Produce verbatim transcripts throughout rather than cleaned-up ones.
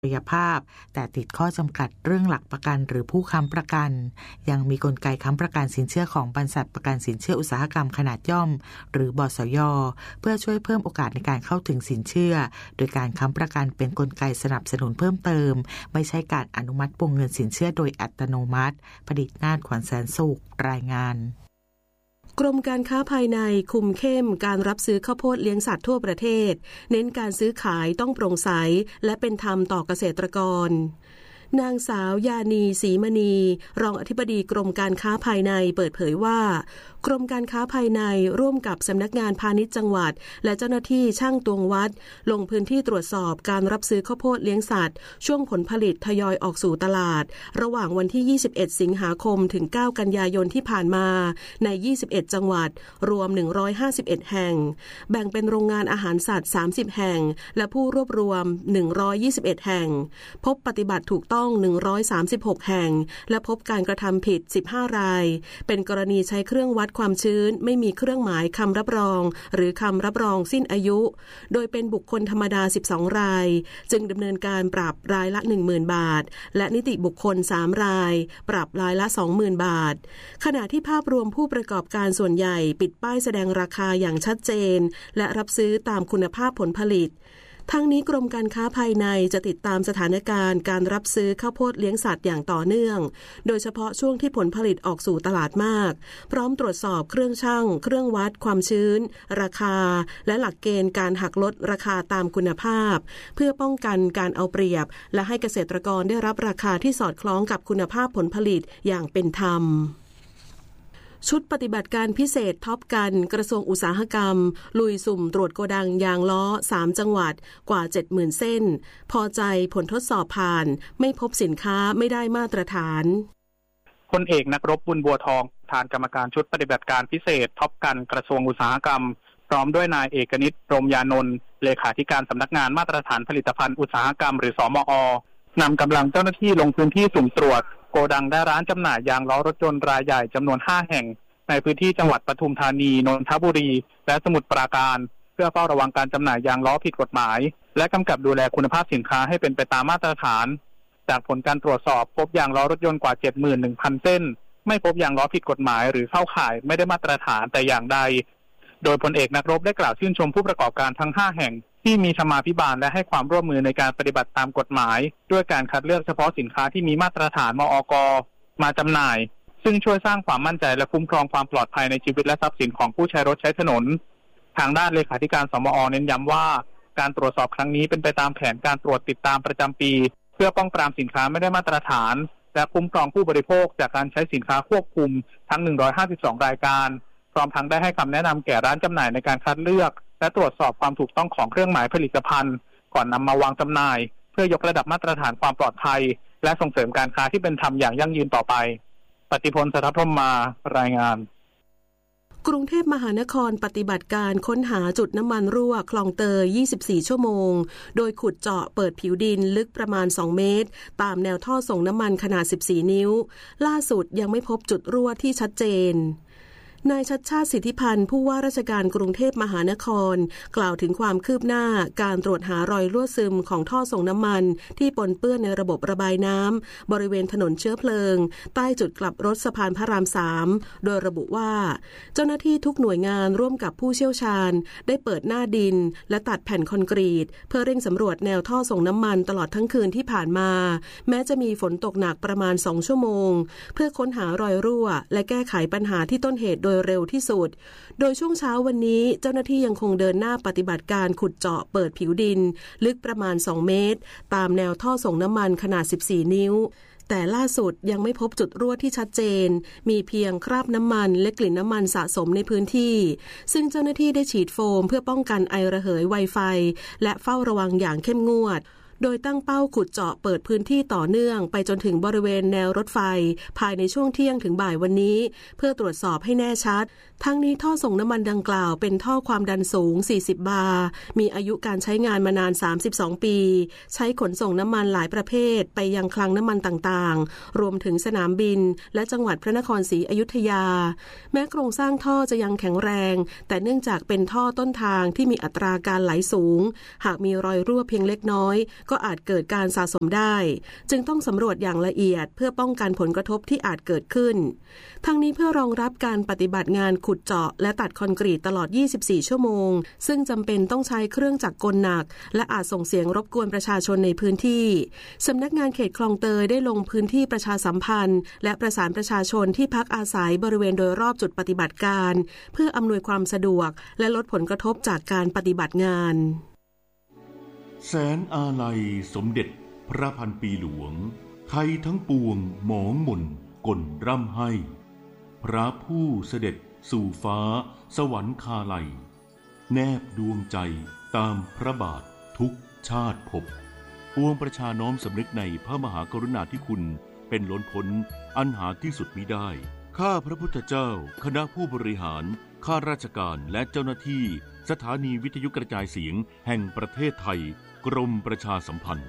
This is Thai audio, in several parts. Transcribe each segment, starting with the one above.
ศักยภาพแต่ติดข้อจำกัดเรื่องหลักประกันหรือผู้ค้ำประกันยังมีกลไกค้ำประกันสินเชื่อของบริษัทประกันสินเชื่ออุตสาหกรรมขนาดย่อมหรือบสย.เพื่อช่วยเพิ่มโอกาสในการเข้าถึงสินเชื่อโดยการค้ำประกันเป็นกลไกสนับสนุนเพิ่มเติมไม่ใช่การอนุมัติวงเงินสินเชื่อโดยอัตโนมัติผดิตนาถขวัญแสนสุขรายงานกรมการค้าภายในคุมเข้มการรับซื้อข้าวโพดเลี้ยงสัตว์ทั่วประเทศเน้นการซื้อขายต้องโปร่งใสและเป็นธรรมต่อเกษตรกรนางสาวยานีศรีมณีรองอธิบดีกรมการค้าภายในเปิดเผยว่ากรมการค้าภายในร่วมกับสำนักงานพาณิชย์จังหวัดและเจ้าหน้าที่ช่างตวงวัดลงพื้นที่ตรวจสอบการรับซื้อข้าวโพดเลี้ยงสัตว์ช่วงผลผลิตทยอยออกสู่ตลาดระหว่างวันที่ยี่สิบเอ็ดสิงหาคมถึงเก้ากันยายนที่ผ่านมาในยี่สิบเอ็ดจังหวัดรวมหนึ่งร้อยห้าสิบเอ็ดแห่งแบ่งเป็นโรงงานอาหารสัตว์สามสิบแห่งและผู้รวบรวมหนึ่งร้อยยี่สิบเอ็ดแห่งพบปฏิบัติถูกต้องหนึ่งร้อยสามสิบหกแห่งและพบการกระทำผิดสิบห้ารายเป็นกรณีใช้เครื่องวัดความชื้นไม่มีเครื่องหมายคำรับรองหรือคำรับรองสิ้นอายุโดยเป็นบุคคลธรรมดาสิบสองรายจึงดำเนินการปรับรายละ หนึ่งหมื่น บาทและนิติบุคคลสามรายปรับรายละ สองหมื่น บาทขณะที่ภาพรวมผู้ประกอบการส่วนใหญ่ปิดป้ายแสดงราคาอย่างชัดเจนและรับซื้อตามคุณภาพผลผลิตทั้งนี้กรมการค้าภายในจะติดตามสถานการณ์การรับซื้อข้าวโพดเลี้ยงสัตว์อย่างต่อเนื่องโดยเฉพาะช่วงที่ผลผลิตออกสู่ตลาดมากพร้อมตรวจสอบเครื่องชั่งเครื่องวัดความชื้นราคาและหลักเกณฑ์การหักลดราคาตามคุณภาพเพื่อป้องกันการเอาเปรียบและให้เกษตรกรได้รับราคาที่สอดคล้องกับคุณภาพผลผลิตอย่างเป็นธรรมชุดปฏิบัติการพิเศษท็อปกันกระทรวงอุตสาหกรรมลุยสุ่มตรวจโกดังยางล้อสามจังหวัดกว่า เจ็ดหมื่น เส้นพอใจผลทดสอบผ่านไม่พบสินค้าไม่ได้มาตรฐานพลเอกนักรบบุญบัวทองประธานกรรมการชุดปฏิบัติการพิเศษท็อปกันกระทรวงอุตสาหกรรมพร้อมด้วยนายเอกนิตรมยานนท์เลขาธิการสำนักงานมาตรฐานผลิตภัณฑ์อุตสาหกรรมหรือสมอ.นำกำลังเจ้าหน้าที่ลงพื้นที่สุ่มตรวจโกดังและร้านจำหน่ายยางล้อรถยนต์รายใหญ่จำนวนห้าแห่งในพื้นที่จังหวัดปทุมธานีนนทบุรีและสมุทรปราการเพื่อเฝ้าระวังการจำหน่ายยางล้อผิดกฎหมายและกำกับดูแลคุณภาพสินค้าให้เป็นไปตามมาตรฐานจากผลการตรวจสอบพบยางล้อรถยนต์กว่า เจ็ดหมื่นหนึ่งพัน เส้นไม่พบยางล้อผิดกฎหมายหรือเข้าข่ายไม่ได้มาตรฐานแต่อย่างใดโดยพลเอกนักรบได้กล่าวชื่นชมผู้ประกอบการทั้งห้าแห่งที่มีสมาภิบาลและให้ความร่วมมือในการปฏิบัติตามกฎหมายด้วยการคัดเลือกเฉพาะสินค้าที่มีมาตรฐานมอก.มาจำหน่ายซึ่งช่วยสร้างความมั่นใจและคุ้มครองความปลอดภัยในชีวิตและทรัพย์สินของผู้ใช้รถใช้ถนนทางด้านเลขาธิการสมอ.เน้นย้ำว่าการตรวจสอบครั้งนี้เป็นไปตามแผนการตรวจติดตามประจำปีเพื่อป้องปรามสินค้าไม่ได้มาตรฐานและคุ้มครองผู้บริโภคจากการใช้สินค้าควบคุมทั้งหนึ่งร้อยห้าสิบสองรายการพร้อมทั้งได้ให้คำแนะนำแก่ร้านจำหน่ายในการคัดเลือกและตรวจสอบความถูกต้องของเครื่องหมายผลิตภัณฑ์ก่อนนำมาวางจำหน่ายเพื่อยกระดับมาตรฐานความปลอดภัยและส่งเสริมการค้าที่เป็นธรรมอย่างยั่งยืนต่อไปปฏิพล สัทธพรหมมารายงานกรุงเทพมหานครปฏิบัติการค้นหาจุดน้ำมันรั่วคลองเตยยี่สิบสี่ชั่วโมงโดยขุดเจาะเปิดผิวดินลึกประมาณสองเมตรตามแนวท่อส่งน้ำมันขนาดสิบสี่นิ้วล่าสุดยังไม่พบจุดรั่วที่ชัดเจนนายชัชชาติสิทธิพันธ์ผู้ว่าราชการกรุงเทพมหานครกล่าวถึงความคืบหน้าการตรวจหารอยรั่วซึมของท่อส่งน้ำมันที่ปนเปื้อนในระบบระบายน้ำบริเวณถนนเชื้อเพลิงใต้จุดกลับรถสะพานพระรามสามโดยระบุว่าเจ้าหน้าที่ทุกหน่วยงานร่วมกับผู้เชี่ยวชาญได้เปิดหน้าดินและตัดแผ่นคอนกรีตเพื่อเร่งสำรวจแนวท่อส่งน้ำมันตลอดทั้งคืนที่ผ่านมาแม้จะมีฝนตกหนักประมาณสองชั่วโมงเพื่อค้นหารอยรั่วและแก้ไขปัญหาที่ต้นเหตุโดยเร็วที่สุดโดยช่วงเช้าวันนี้เจ้าหน้าที่ยังคงเดินหน้าปฏิบัติการขุดเจาะเปิดผิวดินลึกประมาณสองเมตรตามแนวท่อส่งน้ำมันขนาดสิบสี่นิ้วแต่ล่าสุดยังไม่พบจุดรั่วที่ชัดเจนมีเพียงคราบน้ำมันและกลิ่นน้ำมันสะสมในพื้นที่ซึ่งเจ้าหน้าที่ได้ฉีดโฟมเพื่อป้องกันไอระเหยไวไฟและเฝ้าระวังอย่างเข้มงวดโดยตั้งเป้าขุดเจาะเปิดพื้นที่ต่อเนื่องไปจนถึงบริเวณแนวรถไฟภายในช่วงเที่ยงถึงบ่ายวันนี้เพื่อตรวจสอบให้แน่ชัดทั้งนี้ท่อส่งน้ำมันดังกล่าวเป็นท่อความดันสูงสี่สิบบาร์มีอายุการใช้งานมานานสามสิบสองปีใช้ขนส่งน้ำมันหลายประเภทไปยังคลังน้ำมันต่างๆรวมถึงสนามบินและจังหวัดพระนครศรีอยุธยาแม้โครงสร้างท่อจะยังแข็งแรงแต่เนื่องจากเป็นท่อต้นทางที่มีอัตราการไหลสูงหากมีรอยรั่วเพียงเล็กน้อยก็อาจเกิดการสะสมได้จึงต้องสำรวจอย่างละเอียดเพื่อป้องกันผลกระทบที่อาจเกิดขึ้นทั้งนี้เพื่อรองรับการปฏิบัติงานขุดเจาะและตัดคอนกรีตตลอดยี่สิบสี่ชั่วโมงซึ่งจำเป็นต้องใช้เครื่องจักรกลหนักและอาจส่งเสียงรบกวนประชาชนในพื้นที่สำนักงานเขตคลองเตยได้ลงพื้นที่ประชาสัมพันธ์และประสานประชาชนที่พักอาศัยบริเวณโดยรอบจุดปฏิบัติการเพื่ออำนวยความสะดวกและลดผลกระทบจากการปฏิบัติงานแสนอาลัยสมเด็จพระพันปีหลวงไทยทั้งปวงหมองหม่นก่นร่ำให้พระผู้เสด็จสู่ฟ้าสวรรคาลัยแนบดวงใจตามพระบาททุกชาติภพปวงประชาน้อมสำนึกในพระมหากรุณาธิคุณเป็นล้นพ้นอันหาที่สุดมิได้ข้าพระพุทธเจ้าคณะผู้บริหารข้าราชการและเจ้าหน้าที่สถานีวิทยุกระจายเสียงแห่งประเทศไทยกรมประชาสัมพันธ์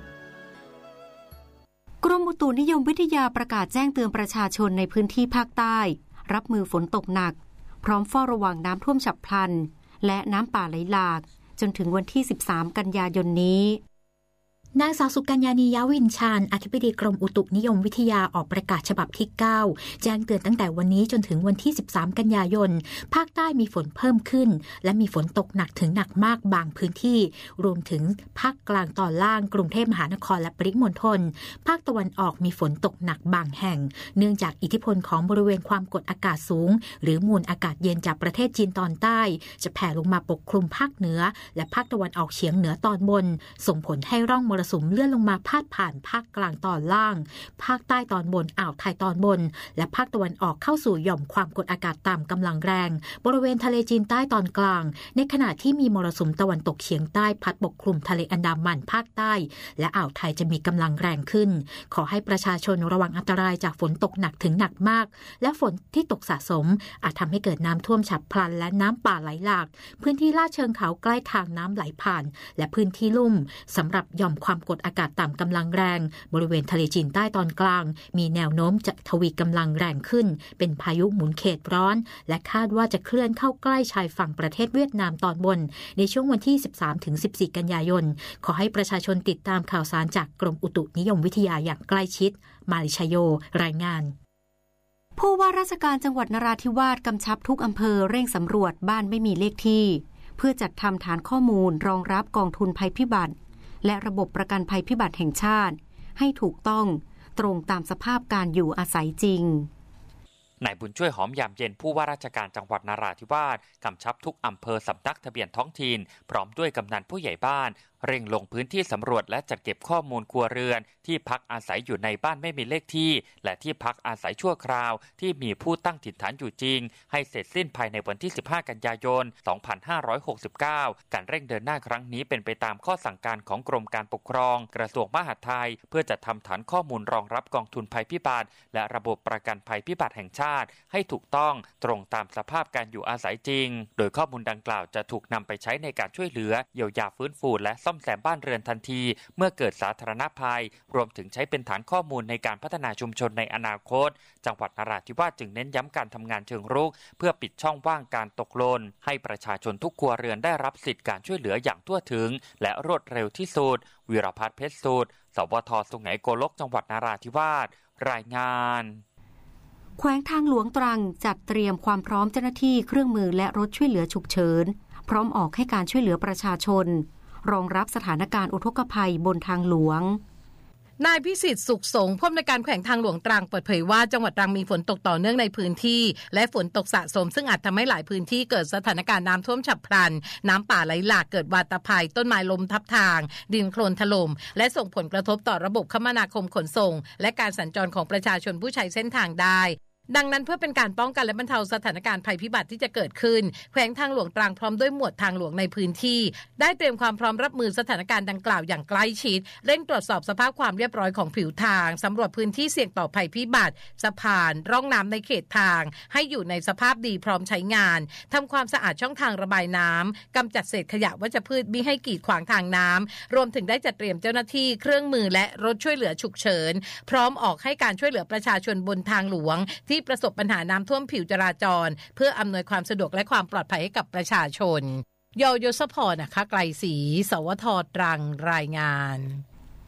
กรมอุตุนิยมวิทยาประกาศแจ้งเตือนประชาชนในพื้นที่ภาคใต้รับมือฝนตกหนักพร้อมเฝ้าระวังน้ำท่วมฉับพลันและน้ำป่าไหลหลากจนถึงวันที่สิบสามกันยายนนี้นางสาวสุกัญญานียวินชาญอธิบดีกรมอุตุนิยมวิทยาออกประกาศฉบับที่เก้าแจ้งเตือนตั้งแต่วันนี้จนถึงวันที่สิบสามกันยายนภาคใต้มีฝนเพิ่มขึ้นและมีฝนตกหนักถึงหนักมากบางพื้นที่รวมถึงภาคกลางตอนล่างกรุงเทพมหานครและปริมณฑลภาคตะวันออกมีฝนตกหนักบางแห่งเนื่องจากอิทธิพลของบริเวณความกดอากาศสูงหรือมวลอากาศเย็นจากประเทศจีนตอนใต้จะแผ่ลงมาปกคลุมภาคเหนือและภาคตะวันออกเฉียงเหนือตอนบนส่งผลให้ร่องมรสุมเลื่อนลงมาพาดผ่านภาคกลางตอนล่างภาคใต้ตอนบนอ่าวไทยตอนบนและภาคตะวันออกเข้าสู่หย่อมความกดอากาศต่ำกำลังแรงบริเวณทะเลจีนใต้ตอนกลางในขณะที่มีมรสุมตะวันตกเฉียงใต้พัดปกคลุมทะเลอันดามันภาคใต้และอ่าวไทยจะมีกำลังแรงขึ้นขอให้ประชาชนระวังอันตรายจากฝนตกหนักถึงหนักมากและฝนที่ตกสะสมอาจทำให้เกิดน้ำท่วมฉับพลันและน้ำป่าไหลหลากพื้นที่ลาดเชิงเขาใกล้ทางน้ำไหลผ่านและพื้นที่ลุ่มสำหรับหย่อมความกดอากาศต่ำกำลังแรงบริเวณทะเลจีนใต้ตอนกลางมีแนวโน้มจะทวีกำลังแรงขึ้นเป็นพายุหมุนเขตร้อนและคาดว่าจะเคลื่อนเข้าใกล้ชายฝั่งประเทศเวียดนามตอนบนในช่วงวันที่ สิบสามถึงสิบสี่ กันยายนขอให้ประชาชนติดตามข่าวสารจากกรมอุตุนิยมวิทยาอย่างใกล้ชิดมาลิชโยรายงานผู้ว่าราชการจังหวัดนราธิวาสกำชับทุกอำเภอเร่งสำรวจบ้านไม่มีเลขที่เพื่อจัดทำฐานข้อมูลรองรับกองทุนภัยพิบัติและระบบประกันภัยพิบัติแห่งชาติให้ถูกต้องตรงตามสภาพการอยู่อาศัยจริงนายบุญช่วยหอมยามเย็นผู้ว่าราชการจังหวัดนราธิวาสกำชับทุกอำเภอสำนักทะเบียนท้องถิ่นพร้อมด้วยกำนันผู้ใหญ่บ้านเร่งลงพื้นที่สำรวจและจัดเก็บข้อมูลครัวเรือนที่พักอาศัยอยู่ในบ้านไม่มีเลขที่และที่พักอาศัยชั่วคราวที่มีผู้ตั้งถิ่นฐานอยู่จริงให้เสร็จสิ้นภายในวันที่สิบห้ากันยายนสองพันห้าร้อยหกสิบเก้าการเร่งเดินหน้าครั้งนี้เป็นไปตามข้อสั่งการของกรมการปกครองกระทรวงมหาดไทยเพื่อจัดทำฐานข้อมูลรองรับกองทุนภัยพิบัติและระบบประกันภัยพิบัติแห่งชาติให้ถูกต้องตรงตามสภาพการอยู่อาศัยจริงโดยข้อมูลดังกล่าวจะถูกนำไปใช้ในการช่วยเหลือเยียวยาฟื้นฟูและซ่อมแซมบ้านเรือนทันทีเมื่อเกิดสาธารณภัยรวมถึงใช้เป็นฐานข้อมูลในการพัฒนาชุมชนในอนาคตจังหวัดนราธิวาสจึงเน้นย้ำการทำงานเชิงรุกเพื่อปิดช่องว่างการตกหล่นให้ประชาชนทุกครัวเรือนได้รับสิทธิการช่วยเหลืออย่างทั่วถึงและรวดเร็วที่สุดวีรพัฒน์เพชรสุดสวทสุไหงโกลกจังหวัดนราธิวาสรายงานแขวงทางหลวงตรังจัดเตรียมความพร้อมเจ้าหน้าที่เครื่องมือและรถช่วยเหลือฉุกเฉินพร้อมออกให้การช่วยเหลือประชาชนรองรับสถานการณ์อุทกภัยบนทางหลวงนายพิสิทธิ์สุขสงฆ์ผู้อำนวยการแขวงทางหลวงตรังเปิดเผยว่าจังหวัดตรังมีฝนตกต่อเนื่องในพื้นที่และฝนตกสะสมซึ่งอาจทำให้หลายพื้นที่เกิดสถานการณ์น้ำท่วมฉับพลันน้ำป่าไหลหลากเกิดวาตภัยต้นไม้ล้มทับทางดินโคลนถล่มและส่งผลกระทบต่อระบบคมนาคมขนส่งและการสัญจรของประชาชนผู้ใช้เส้นทางได้ดังนั้นเพื่อเป็นการป้องกันและบรรเทาสถานการณ์ภัยพิบัติที่จะเกิดขึ้นแขวงทางหลวงตรังพร้อมด้วยหมวดทางหลวงในพื้นที่ได้เตรียมความพร้อมรับมือสถานการณ์ดังกล่าวอย่างใกล้ชิดเร่งตรวจสอบสภาพความเรียบร้อยของผิวทางสำรวจพื้นที่เสี่ยงต่อภัยพิบัติสะพานร่องน้ำในเขตทางให้อยู่ในสภาพดีพร้อมใช้งานทำความสะอาดช่องทางระบายน้ำกำจัดเศษขยะวัชพืชมิให้กีดขวางทางน้ำรวมถึงได้จัดเตรียมเจ้าหน้าที่เครื่องมือและรถช่วยเหลือฉุกเฉินพร้อมออกให้การช่วยเหลือประชาชนบนทางหลวงที่ประสบปัญหาน้ำท่วมผิวจราจรเพื่ออำนวยความสะดวกและความปลอดภัยให้กับประชาชนโยโยสพอนะคะไกลศรีสวทตรังรายงาน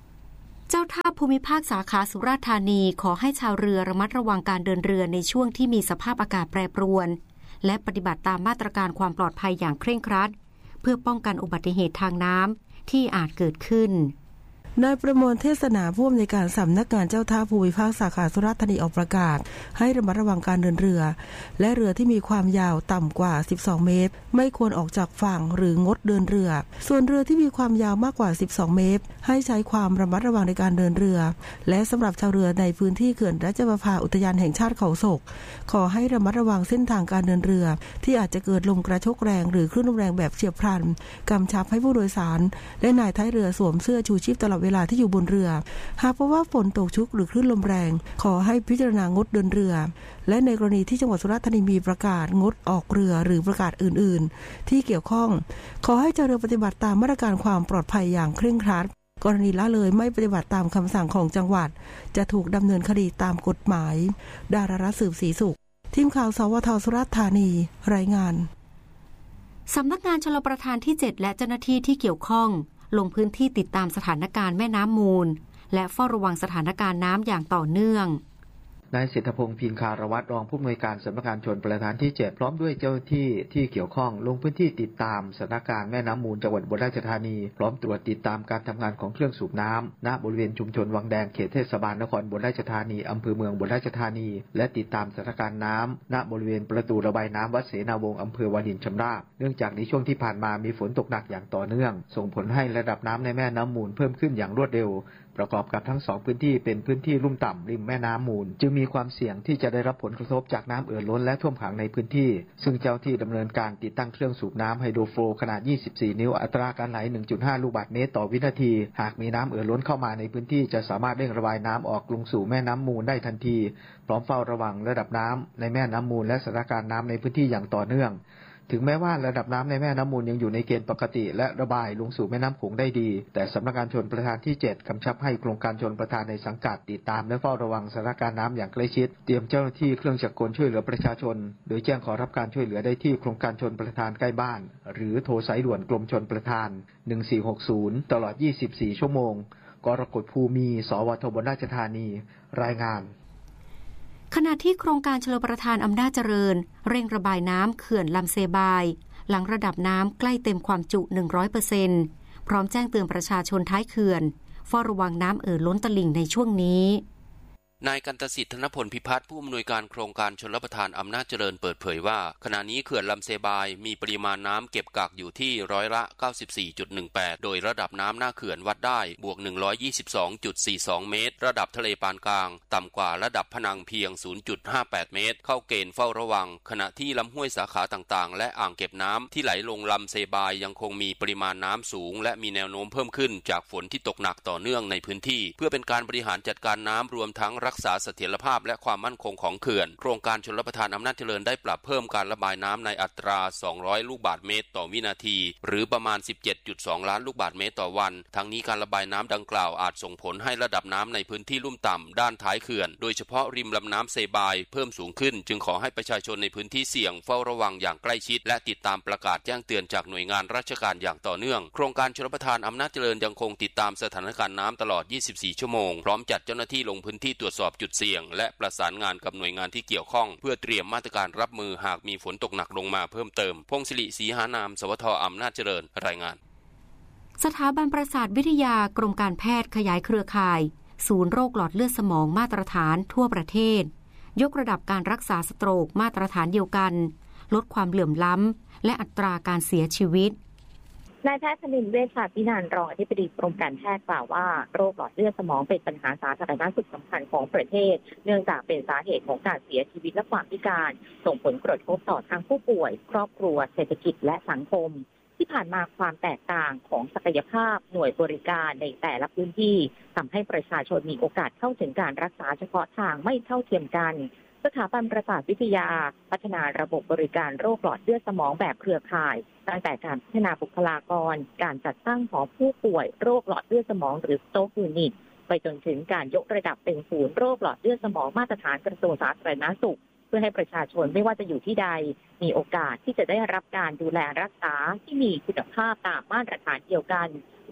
เจ้าท่าภูมิภาคสาขาสุราษฎร์ธานีขอให้ชาวเรือระมัดระวังการเดินเรือในช่วงที่มีสภาพอากาศแปรปรวนและปฏิบัติตามมาตรการความปลอดภัยอย่างเคร่งครัดเพื่อป้องกันอุบัติเหตุทางน้ำที่อาจเกิดขึ้นนายประมวลเทศนาผู้อำนวยการสำนักงานเจ้าท่าภูมิภาคสาขาสุราษฎร์ธานีออกประกาศให้ระมัดระวังการเดินเรือและเรือที่มีความยาวต่ำกว่าสิบสองเมตรไม่ควรออกจากฝั่งหรืองดเดินเรือส่วนเรือที่มีความยาวมากกว่าสิบสองเมตรให้ใช้ความระมัดระวังในการเดินเรือและสำหรับชาวเรือในพื้นที่เขื่อนราชประภาอุทยานแห่งชาติเขาศกขอให้ระมัดระวังเส้นทางการเดินเรือที่อาจจะเกิดลมกระโชกแรงหรือคลื่นลมแรงแบบเฉียบพลันกำชับให้ผู้โดยสารและนายท้ายเรือสวมเสื้อชูชีพตลอดเวลาที่อยู่บนเรือหากพบว่าฝนตกชุกหรือคลื่นลมแรงขอให้พิจารณางดเดินเรือและในกรณีที่จังหวัดสุราษฎร์ธานีมีประกาศงดออกเรือหรือประกาศอื่นๆที่เกี่ยวข้องขอให้เจ้าเรือปฏิบัติตามมาตรการความปลอดภัยอย่างเคร่งครัดกรณีละเลยไม่ปฏิบัติตามคำสั่งของจังหวัดจะถูกดำเนินคดีตามกฎหมายดารารัตน์สืบศรีสุขทีมข่าวสวทสุราษฎร์ธานีรายงานสำนักงานชลประทานที่เจ็ดและเจ้าหน้าที่ที่เกี่ยวข้องลงพื้นที่ติดตามสถานการณ์แม่น้ำมูลและเฝ้าระวังสถานการณ์น้ำอย่างต่อเนื่องนายเศรษฐพงษ์พินคารวัตรรองผู้อำนวยการสำนักงานชลประทานที่เจ็ดพร้อมด้วยเจ้าหน้าที่ที่เกี่ยวข้องลงพื้นที่ติดตามสถานการณ์แม่น้ำมูลจังหวัดอุบลราชธานีพร้อมตรวจติดตามการทำงานของเครื่องสูบน้ำณบริเวณชุมชนวังแดงเขตเทศบาลนครอุบลราชธานีอำเภอเมืองอุบลราชธานีและติดตามสถานการณ์น้ำณบริเวณประตูระบายน้ำวัดเสนาวงศ์อำเภอวารินชำราบเนื่องจากในช่วงที่ผ่านมามีฝนตกหนักอย่างต่อเนื่องส่งผลให้ระดับน้ำในแม่น้ำมูลเพิ่มขึ้นอย่างรวดเร็วประกอบกับทั้งสองพื้นที่เป็นพื้นที่ลุ่มต่ำริมแม่น้ำมูลจึงมีความเสี่ยงที่จะได้รับผลกระทบจากน้ำเอ่อล้นและท่วมขังในพื้นที่ซึ่งเจ้าที่ดำเนินการติดตั้งเครื่องสูบน้ำไฮโดรโฟลขนาดยี่สิบสี่นิ้วอัตราการไหล หนึ่งจุดห้า ลูกบาศก์เมตรต่อวินาทีหากมีน้ำเอ่อล้นเข้ามาในพื้นที่จะสามารถเร่งระบายน้ำออกลงสู่แม่น้ำมูลได้ทันทีพร้อมเฝ้าระวังระดับน้ำในแม่น้ำมูลและสถานการณ์น้ำในพื้นที่อย่างต่อเนื่องถึงแม้ว่าระดับน้ำในแม่น้ำมูลยังอยู่ในเกณฑ์ปกติและระบายลงสู่แม่น้ำโขงได้ดีแต่สำนักงานชลประทานที่เจ็ดกำชับให้โครงการชลประทานในสังกัดติดตามและเฝ้าระวังสถานการณ์น้ำอย่างใกล้ชิดเตรียมเจ้าหน้าที่เครื่องจักรกลช่วยเหลือประชาชนโดยแจ้งขอรับการช่วยเหลือได้ที่โครงการชลประทานใกล้บ้านหรือโทรสายด่วนกรมชลประทานหนึ่งสี่หกศูนย์ตลอดยี่สิบสี่ชั่วโมงกรกฎภูมิสวทอุบลราชธานีรายงานขณะที่โครงการชลประทานอำนาจเจริญเร่งระบายน้ำเขื่อนลำเซบายหลังระดับน้ำใกล้เต็มความจุ หนึ่งร้อยเปอร์เซ็นต์ พร้อมแจ้งเตือนประชาชนท้ายเขื่อนเฝ้าระวังน้ำเอ่อล้นตลิ่งในช่วงนี้นายกันตสิทธิ์ธนพลพิพัฒน์ผู้อำนวยการโครงการชลประทานอำนาจเจริญเปิดเผยว่าขณะนี้เขื่อนลำเซบายมีปริมาณน้ำเก็บกักอยู่ที่ร้อยละ เก้าสิบสี่จุดหนึ่งแปด โดยระดับน้ำหน้าเขื่อนวัดได้บวก หนึ่งร้อยยี่สิบสองจุดสี่สอง เมตรระดับทะเลปานกลางต่ำกว่าระดับผนังเพียง ศูนย์จุดห้าแปด เมตรเข้าเกณฑ์เฝ้าระวังขณะที่ลำห้วยสาขาต่างๆและอ่างเก็บน้ำที่ไหลลงลำเซบายยังคงมีปริมาณน้ำสูงและมีแนวโน้มเพิ่มขึ้นจากฝนที่ตกหนักต่อเนื่องในพื้นที่เพื่อเป็นการบริหารจัดการน้ำรวมทั้งรักษาเสถียรภาพและความมั่นคงของเขื่อนโครงการชลประทานอำนาจเจริญได้ปรับเพิ่มการระบายน้ำในอัตราสองร้อยลูกบาศก์เมตรต่อวินาทีหรือประมาณ สิบเจ็ดจุดสอง ล้านลูกบาศก์เมตรต่อวันทั้งนี้การระบายน้ำดังกล่าวอาจส่งผลให้ระดับน้ำในพื้นที่ลุ่มต่ำด้านท้ายเขื่อนโดยเฉพาะริมลำน้ำเซบายเพิ่มสูงขึ้นจึงขอให้ประชาชนในพื้นที่เสี่ยงเฝ้าระวังอย่างใกล้ชิดและติดตามประกาศแจ้งเตือนจากหน่วยงานราชการอย่างต่อเนื่องโครงการชลประทานอำนาจเจริญยังคงติดตามสถานการณ์น้ำตลอดยี่สิบสี่ชั่วโมงพร้อมจัดเจ้าหน้าที่ลงพื้นที่ตรวจสอบจุดเสี่ยงและประสานงานกับหน่วยงานที่เกี่ยวข้องเพื่อเตรียมมาตรการรับมือหากมีฝนตกหนักลงมาเพิ่มเติมพงศิริศรีหานามสวทอำนาจเจริญรายงานสถาบันประสาทวิทยากรมการแพทย์ขยายเครือข่ายศูนย์โรคหลอดเลือดสมองมาตรฐานทั่วประเทศยกระดับการรักษาสโตรกมาตรฐานเดียวกันลดความเหลื่อมล้ำและอัตราการเสียชีวิตนายแพทย์ธนินทร์เวชชาตินันท์รองอธิบดีกรมการแพทย์กล่าวว่าโรคหลอดเลือดสมองเป็นปัญหาสาธารณสุขสำคัญของประเทศเนื่องจากเป็นสาเหตุของการเสียชีวิตและความพิการส่งผลกระทบต่อทั้งผู้ป่วยครอบครัวเศรษฐกิจและสังคมที่ผ่านมาความแตกต่างของศักยภาพหน่วยบริการในแต่ละพื้นที่ทำให้ประชาชนมีโอกาสเข้าถึงการรักษาเฉพาะทางไม่เท่าเทียมกันสถาบันประสาทวิทยาพัฒนาระบบบริการโรคหลอดเลือดสมองแบบเครือข่ายตั้งแต่การพัฒนาบุคลากรการจัดตั้งหอผู้ป่วยโรคหลอดเลือดสมองหรือ Stroke Unit ไปจนถึงการยกระดับเป็นศูนย์โรคหลอดเลือดสมองมาตรฐานกระทรวงสาธารณสุขเพื่อให้ประชาชนไม่ว่าจะอยู่ที่ใดมีโอกาสที่จะได้รับการดูแลรักษาที่มีคุณภาพตามมาตรฐานเดียวกัน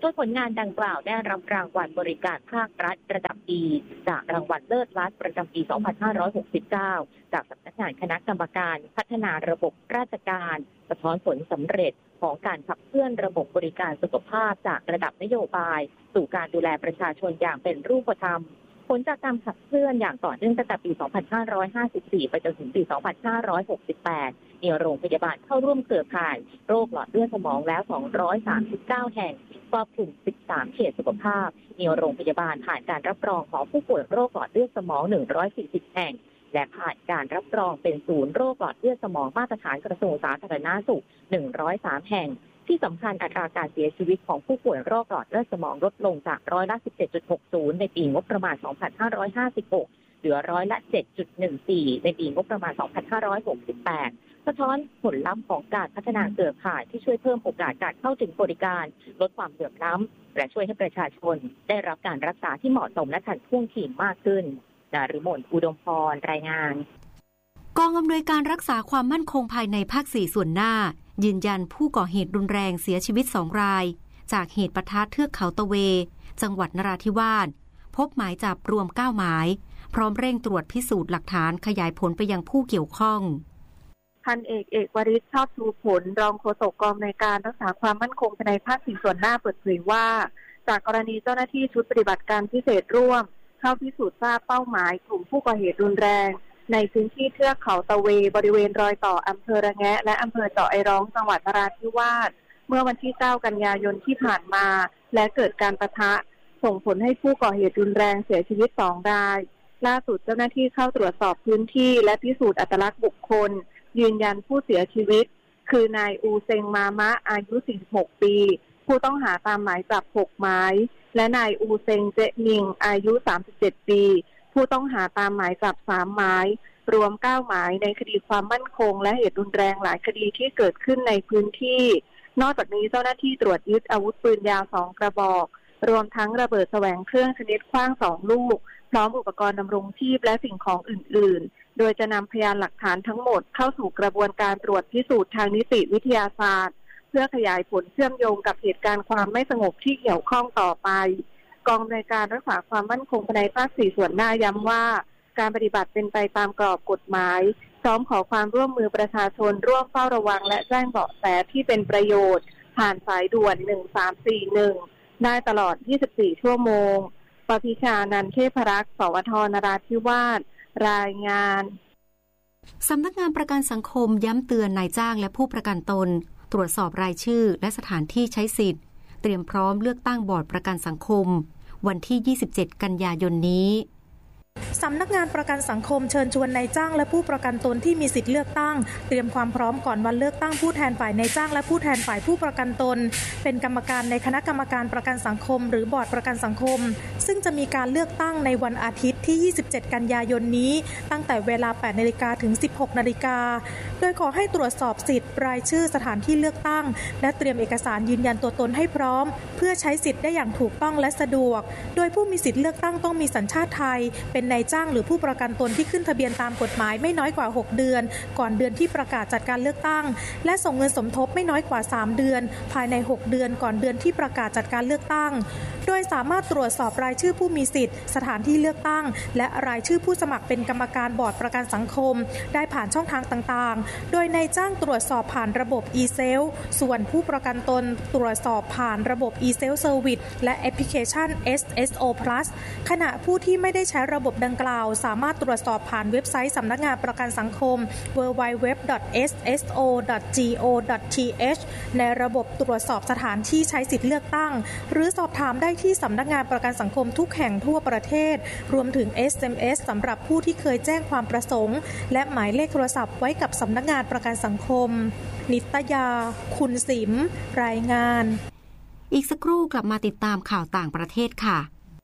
โดยผลงานดังกล่าวได้รับรางวัลบริการภาครัฐระดับดีจากรางวัลเลิศรัฐประจำปี สองพันห้าร้อยหกสิบเก้า จากสำนักงานคณะกรรมการพัฒนาระบบราชการสะท้อนผลสำเร็จของการขับเคลื่อนระบบบริการสุขภาพจากระดับนโยบายสู่การดูแลประชาชนอย่างเป็นรูปธรรมผลจากการขับเคลื่อนอย่างต่อเนื่องตั้งแต่ปี สองพันห้าร้อยห้าสิบสี่ ไปจนถึงปี สองพันห้าร้อยหกสิบแปด มีโรงพยาบาลเข้าร่วมเครือข่ายโรคหลอดเลือดสมองแล้ว สองร้อยสามสิบเก้า แห่งครอบคลุม สิบสาม เขตสุขภาพ มีโรงพยาบาลผ่านการรับรองของผู้ป่วยโรคหลอดเลือดสมอง หนึ่งร้อยสี่สิบ แห่งและผ่านการรับรองเป็นศูนย์โรคหลอดเลือดสมองมาตรฐานกระทรวงสาธารณสุข หนึ่งร้อยสาม แห่งที่สำคัญอัตราการเสียชีวิตของผู้ป่วยโรคหลอดเลือดสมองลดลงจากร้อยละ สิบเจ็ดจุดหกศูนย์ ในปีงบประมาณ สองพันห้าร้อยห้าสิบหก เหลือร้อยละ เจ็ดจุดหนึ่งสี่ ในปีงบประมาณ สองพันห้าร้อยหกสิบแปด สะท้อนผลลัพธ์ของการพัฒนาเครือข่ายที่ช่วยเพิ่มโอกาสการเข้าถึงบริการลดความเหลื่อมล้ำและช่วยให้ประชาชนได้รับการรักษาที่เหมาะสมและทันท่วงทีมากขึ้นนฤมล อุดมพรรายงานกองอำนวยการรักษาความมั่นคงภายในภาคสี่ส่วนหน้ายืนยันผู้ก่อเหตุรุนแรงเสียชีวิตสองรายจากเหตุปะทะเทือกเขาตะเวจังหวัดนราธิวาสพบหมายจับรวมเก้าหมายพร้อมเร่งตรวจพิสูจน์หลักฐานขยายผลไปยังผู้เกี่ยวข้องพันเอกเอกวริศชอบชูผลรองโฆษกกองอำนวยการรักษาความมั่นคงภายในภาคสี่ส่วนหน้าเปิดเผยว่าจากกรณีเจ้าหน้าที่ชุดปฏิบัติการพิเศษร่วมเข้าพิสูจน์ทราบเป้าหมายกลุ่มผู้ก่อเหตุรุนแรงในพื้นที่เทือกเขาตะเวบริเวณรอยต่ออำเภอระแงะและอำเภอเจาะไอร้องจังหวัดนราธิวาสเมื่อวันที่เก้ากันยายนที่ผ่านมาและเกิดการปะทะส่งผลให้ผู้ก่อเหตุรุนแรงเสียชีวิตสองรายล่าสุดเจ้าหน้าที่เข้าตรวจสอบพื้นที่และพิสูจน์อัตลักษณ์บุคคลยืนยันผู้เสียชีวิตคือนายอูเซงมามะอายุสี่สิบหกปีผู้ต้องหาตามหมายจับหกหมายและนายอูเซงเจมิงอายุสามสิบเจ็ดปีผู้ต้องหาตามหมายจับสามหมายรวมเก้าหมายในคดีความมั่นคงและเหตุรุนแรงหลายคดีที่เกิดขึ้นในพื้นที่นอกจากนี้เจ้าหน้าที่ตรวจยึดอาวุธปืนยาวสองกระบอกรวมทั้งระเบิดแสวงเครื่องชนิดขว้างสองลูกพร้อมอุปกรณ์ดำรงชีพและสิ่งของอื่นๆโดยจะนำพยานหลักฐานทั้งหมดเข้าสู่กระบวนการตรวจพิสูจน์ทางนิติวิทยาศาสตร์เพื่อขยายผลเชื่อมโยงกับเหตุการณ์ความไม่สงบที่เกี่ยวข้องต่อไปกองอำนวยการรักษาความมั่นคงภายในภาคสี่ส่วนหน้าย้ำว่าการปฏิบัติเป็นไปตามกรอบกฎหมายพร้อมขอความร่วมมือประชาชนร่วมเฝ้าระวังและแจ้งเบาะแสที่เป็นประโยชน์ผ่านสายด่วนหนึ่งสามสี่หนึ่งได้ตลอดยี่สิบสี่ชั่วโมงปภิชานันท์เทพรักษ์สวทนราธิวาสรายงานสำนักงานประกันสังคมย้ำเตือนนายจ้างและผู้ประกันตนตรวจสอบรายชื่อและสถานที่ใช้สิทธิ์เตรียมพร้อมเลือกตั้งบอร์ดประกันสังคมวันที่ยี่สิบเจ็ดกันยายนนี้สำนักงานประกันสังคมเชิญชวนนายจ้างและผู้ประกันตนที่มีสิทธิเลือกตั้งเตรียมความพร้อมก่อนวันเลือกตั้งผู้แทนฝ่ายนายจ้างและผู้แทนฝ่ายผู้ประกันตนเป็นกรรมการในคณะกรรมการประกันสังคมหรือบอร์ดประกันสังคมซึ่งจะมีการเลือกตั้งในวันอาทิตย์ที่ยี่สิบเจ็ดกันยายนนี้ตั้งแต่เวลา แปดนาฬิกา ถึง สิบหกนาฬิกาโดยขอให้ตรวจสอบสิทธิ์รายชื่อสถานที่เลือกตั้งและเตรียมเอกสารยืนยันตัวตนให้พร้อมเพื่อใช้สิทธิ์ได้อย่างถูกต้องและสะดวกโดยผู้มีสิทธิ์เลือกตั้งต้องมีสัญชาติไทยเป็นนายจ้างหรือผู้ประกันตนที่ขึ้นทะเบียนตามกฎหมายไม่น้อยกว่าหกเดือนก่อนเดือนที่ประกาศจัดการเลือกตั้งและส่งเงินสมทบไม่น้อยกว่าสามเดือนภายในหกเดือนก่อนเดือนที่ประกาศจัดการเลือกตั้งโดยสามารถตรวจสอบรายชื่อผู้มีสิทธิ์สถานที่เลือกตั้งและรายชื่อผู้สมัครเป็นกรรมการบอร์ดประกันสังคมได้ผ่านช่องทางต่างๆโดยนายจ้างตรวจสอบผ่านระบบ e-Self ส่วนผู้ประกันตนตรวจสอบผ่านระบบ e-Self Service และแอปพลิเคชัน เอส เอส โอ Plus ขณะผู้ที่ไม่ได้ใช้ระบบดังกล่าวสามารถตรวจสอบผ่านเว็บไซต์สำนักงานประกันสังคม ดับเบิลยู ดับเบิลยู ดับเบิลยู ดอท เอส เอส โอ ดอท จี โอ ดอท ที เอช ในระบบตรวจสอบสถานที่ใช้สิทธิเลือกตั้งหรือสอบถามได้ที่สำนักงานประกันสังคมทุกแห่งทั่วประเทศรวมถึง เอส เอ็ม เอส สำหรับผู้ที่เคยแจ้งความประสงค์และหมายเลขโทรศัพท์ไว้กับสำนักงานประกันสังคมนิตยาคุณสิมรายงานอีกสักครู่กลับมาติดตามข่าวต่างประเทศค่ะ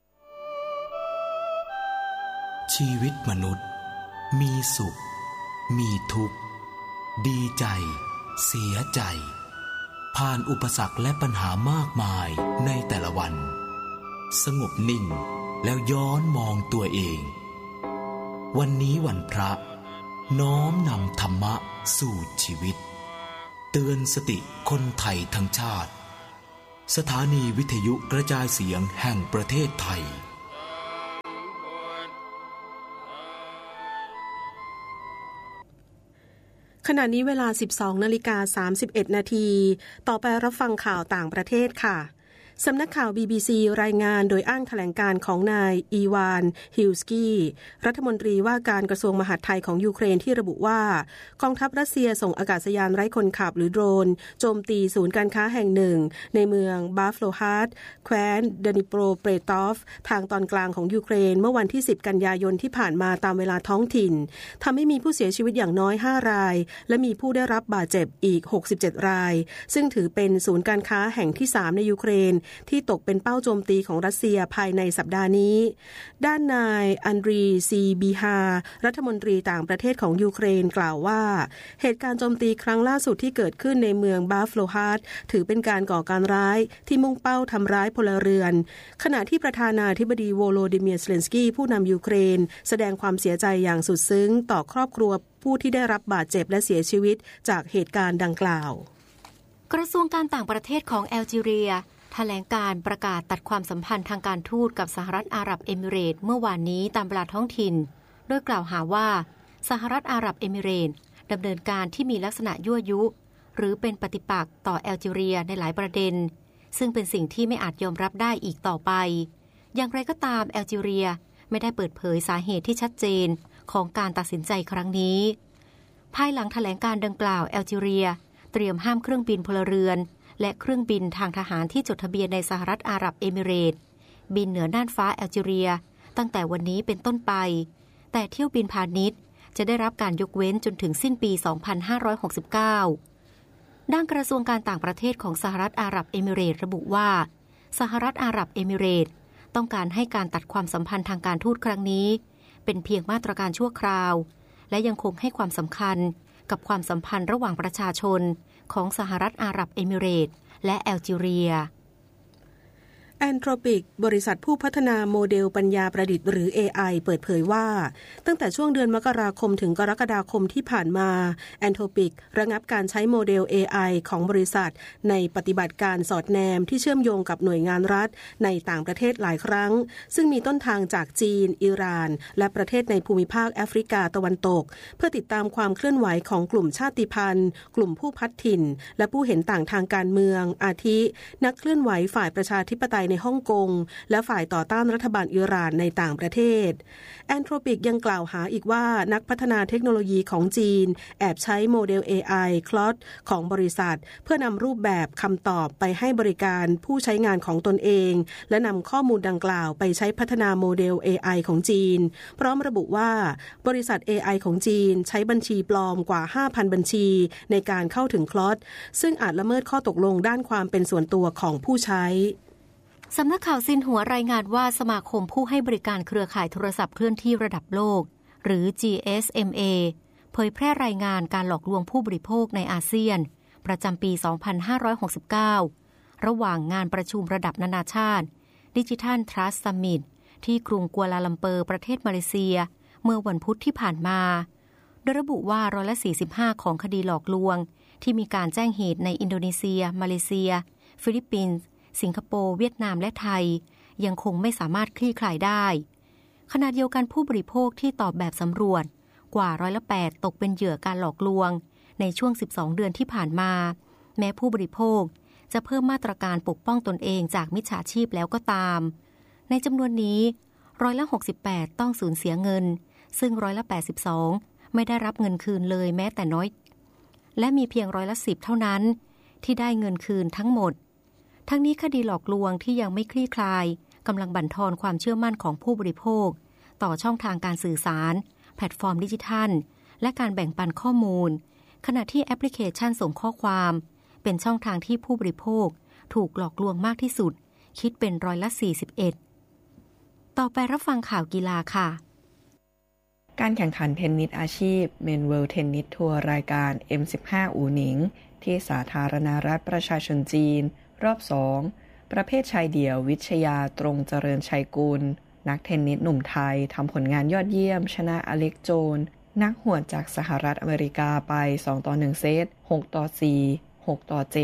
ชีวิตมนุษย์มีสุขมีทุกข์ดีใจเสียใจผ่านอุปสรรคและปัญหามากมายในแต่ละวันสงบนิ่งแล้วย้อนมองตัวเองวันนี้วันพระน้อมนำธรรมะสู่ชีวิตเตือนสติคนไทยทั้งชาติสถานีวิทยุกระจายเสียงแห่งประเทศไทยขณะนี้เวลา สิบสองนาฬิกาสามสิบเอ็ดนาทีต่อไปรับฟังข่าวต่างประเทศค่ะสำนักข่าว บี บี ซี รายงานโดยอ้างแถลงการของนายอีวานฮิลสกี้รัฐมนตรีว่าการกระทรวงมหาดไทยของยูเครนที่ระบุว่ากองทัพรัสเซียส่งอากาศยานไร้คนขับหรือโดรนโจมตีศูนย์การค้าแห่งหนึ่งในเมืองบาฟโลฮาร์ดแคว้นเดนิโปรเปรตอฟทางตอนกลางของยูเครนเมื่อวันที่สิบกันยายนที่ผ่านมาตามเวลาท้องถิ่นทำให้มีผู้เสียชีวิตอย่างน้อยห้ารายและมีผู้ได้รับบาดเจ็บอีกหกสิบเจ็ดรายซึ่งถือเป็นศูนย์การค้าแห่งที่สามในยูเครนที่ตกเป็นเป้าโจมตีของรัสเซียภายในสัปดาห์นี้ด้านนายอันดรีซีบีฮารัฐมนตรีต่างประเทศของยูเครนกล่าวว่าเหตุการณ์โจมตีครั้งล่าสุดที่เกิดขึ้นในเมืองบาฟโลฮาร์ดถือเป็นการก่อการร้ายที่มุ่งเป้าทำร้ายพลเรือนขณะที่ประธานาธิบดีโวโลดิเมียร์ เซเลนสกี้ผู้นำยูเครนแสดงความเสียใจอย่างสุดซึ้งต่อครอบครัวผู้ที่ได้รับบาดเจ็บและเสียชีวิตจากเหตุการณ์ดังกล่าวกระทรวงการต่างประเทศของแอลจีเรียแถลงการประกาศตัดความสัมพันธ์ทางการทูตกับสหรัฐอาหรับเอมิเรตส์เมื่อวานนี้ตามเวลาท้องถิ่นโดยกล่าวหาว่าสหรัฐอาหรับเอมิเรตส์ดำเนินการที่มีลักษณะยั่วยุหรือเป็นปฏิปักษ์ต่อแอลจีเรียในหลายประเด็นซึ่งเป็นสิ่งที่ไม่อาจยอมรับได้อีกต่อไปอย่างไรก็ตามแอลจีเรียไม่ได้เปิดเผยสาเหตุที่ชัดเจนของการตัดสินใจครั้งนี้ภายหลังแถลงการดังกล่าวแอลจีเรียเตรียมห้ามเครื่องบินพลเรือนและเครื่องบินทางทหารที่จดทะเบียนในสหรัฐอาหรับเอมิเรตส์บินเหนือน่านฟ้าแอลจีเรียตั้งแต่วันนี้เป็นต้นไปแต่เที่ยวบินพาณิชย์จะได้รับการยกเว้นจนถึงสิ้นปี สองพันห้าร้อยหกสิบเก้า ด้านกระทรวงการต่างประเทศของสหรัฐอาหรับเอมิเรตส์ระบุว่าสหรัฐอาหรับเอมิเรตส์ต้องการให้การตัดความสัมพันธ์ทางการทูตครั้งนี้เป็นเพียงมาตรการชั่วคราวและยังคงให้ความสำคัญกับความสัมพันธ์ระหว่างประชาชนของสหรัฐอาหรับเอมิเรตส์และแอลจีเรียแอนโทรปิกบริษัทผู้พัฒนาโมเดลปัญญาประดิษฐ์หรือ เอ ไอ เปิดเผยว่าตั้งแต่ช่วงเดือนมกราคมถึงกรกฎาคมที่ผ่านมาแอนโทรปิกระงับการใช้โมเดล เอ ไอ ของบริษัทในปฏิบัติการสอดแนมที่เชื่อมโยงกับหน่วยงานรัฐในต่างประเทศหลายครั้งซึ่งมีต้นทางจากจีนอิหร่านและประเทศในภูมิภาคแอฟริกาตะวันตกเพื่อติดตามความเคลื่อนไหวของกลุ่มชาติพันธุ์กลุ่มผู้พัดถิ่นและผู้เห็นต่างทางการเมืองอาทินักเคลื่อนไหวฝ่ายประชาธิปไตยในฮ่องกงและฝ่ายต่อต้านรัฐบาลอิหร่านในต่างประเทศแอนโทรปิกยังกล่าวหาอีกว่านักพัฒนาเทคโนโลยีของจีนแอบใช้โมเดล เอ ไอ Claude ของบริษัทเพื่อนำรูปแบบคำตอบไปให้บริการผู้ใช้งานของตนเองและนำข้อมูลดังกล่าวไปใช้พัฒนาโมเดล เอ ไอ ของจีนพร้อมระบุว่าบริษัท เอ ไอ ของจีนใช้บัญชีปลอมกว่า ห้าพัน บัญชีในการเข้าถึง Claude ซึ่งอาจละเมิดข้อตกลงด้านความเป็นส่วนตัวของผู้ใช้สำนักข่าวซินหัวรายงานว่าสมาคมผู้ให้บริการเครือข่ายโทรศัพท์เคลื่อนที่ระดับโลกหรือ จี เอส เอ็ม เอ เผยแพร่รายงานการหลอกลวงผู้บริโภคในอาเซียนประจำปี สองพันห้าร้อยหกสิบเก้า ระหว่างงานประชุมระดับนานาชาติ Digital Trust Summit ที่กรุงกัวลาลัมเปอร์ประเทศมาเลเซียเมื่อวันพุธที่ผ่านมาโดยระบุว่าร้อยละ สี่สิบห้า ของคดีหลอกลวงที่มีการแจ้งเหตุในอินโดนีเซียมาเลเซียฟิลิปปินส์สิงคโปร์เวียดนามและไทยยังคงไม่สามารถคลี่คลายได้ขณะเดียวกันผู้บริโภคที่ตอบแบบสำรวจกว่าร้อยละแปดตกเป็นเหยื่อการหลอกลวงในช่วงสิบสองเดือนที่ผ่านมาแม้ผู้บริโภคจะเพิ่มมาตรการปกป้องตนเองจากมิจฉาชีพแล้วก็ตามในจำนวนนี้ร้อยละหกสิบแปดต้องสูญเสียเงินซึ่งร้อยละแปดสิบสองไม่ได้รับเงินคืนเลยแม้แต่น้อยและมีเพียงร้อยละสิบเท่านั้นที่ได้เงินคืนทั้งหมดทั้งนี้คดีหลอกลวงที่ยังไม่คลี่คลายกำลังบั่นทอนความเชื่อมั่นของผู้บริโภคต่อช่องทางการสื่อสารแพลตฟอร์มดิจิทัลและการแบ่งปันข้อมูลขณะที่แอปพลิเคชันส่งข้อความเป็นช่องทางที่ผู้บริโภคถูกหลอกลวงมากที่สุดคิดเป็นร้อยละสี่สิบเอ็ดต่อไปรับฟังข่าวกีฬาค่ะการแข่งขันเทนนิสอาชีพเมนเวิลด์เทนนิสทัวร์รายการ เอ็ม สิบห้า อูหนิงที่สาธารณรัฐประชาชนจีนรอบสองประเภทชายเดี่ยววิชยาตรงเจริญชัยกุลนักเทนนิสหนุ่มไทยทำผลงานยอดเยี่ยมชนะอเล็กโจนนักหวดจากสหรัฐอเมริกาไปสองต่อหนึ่งเซตหกต่อสี่ หกต่อเจ็ด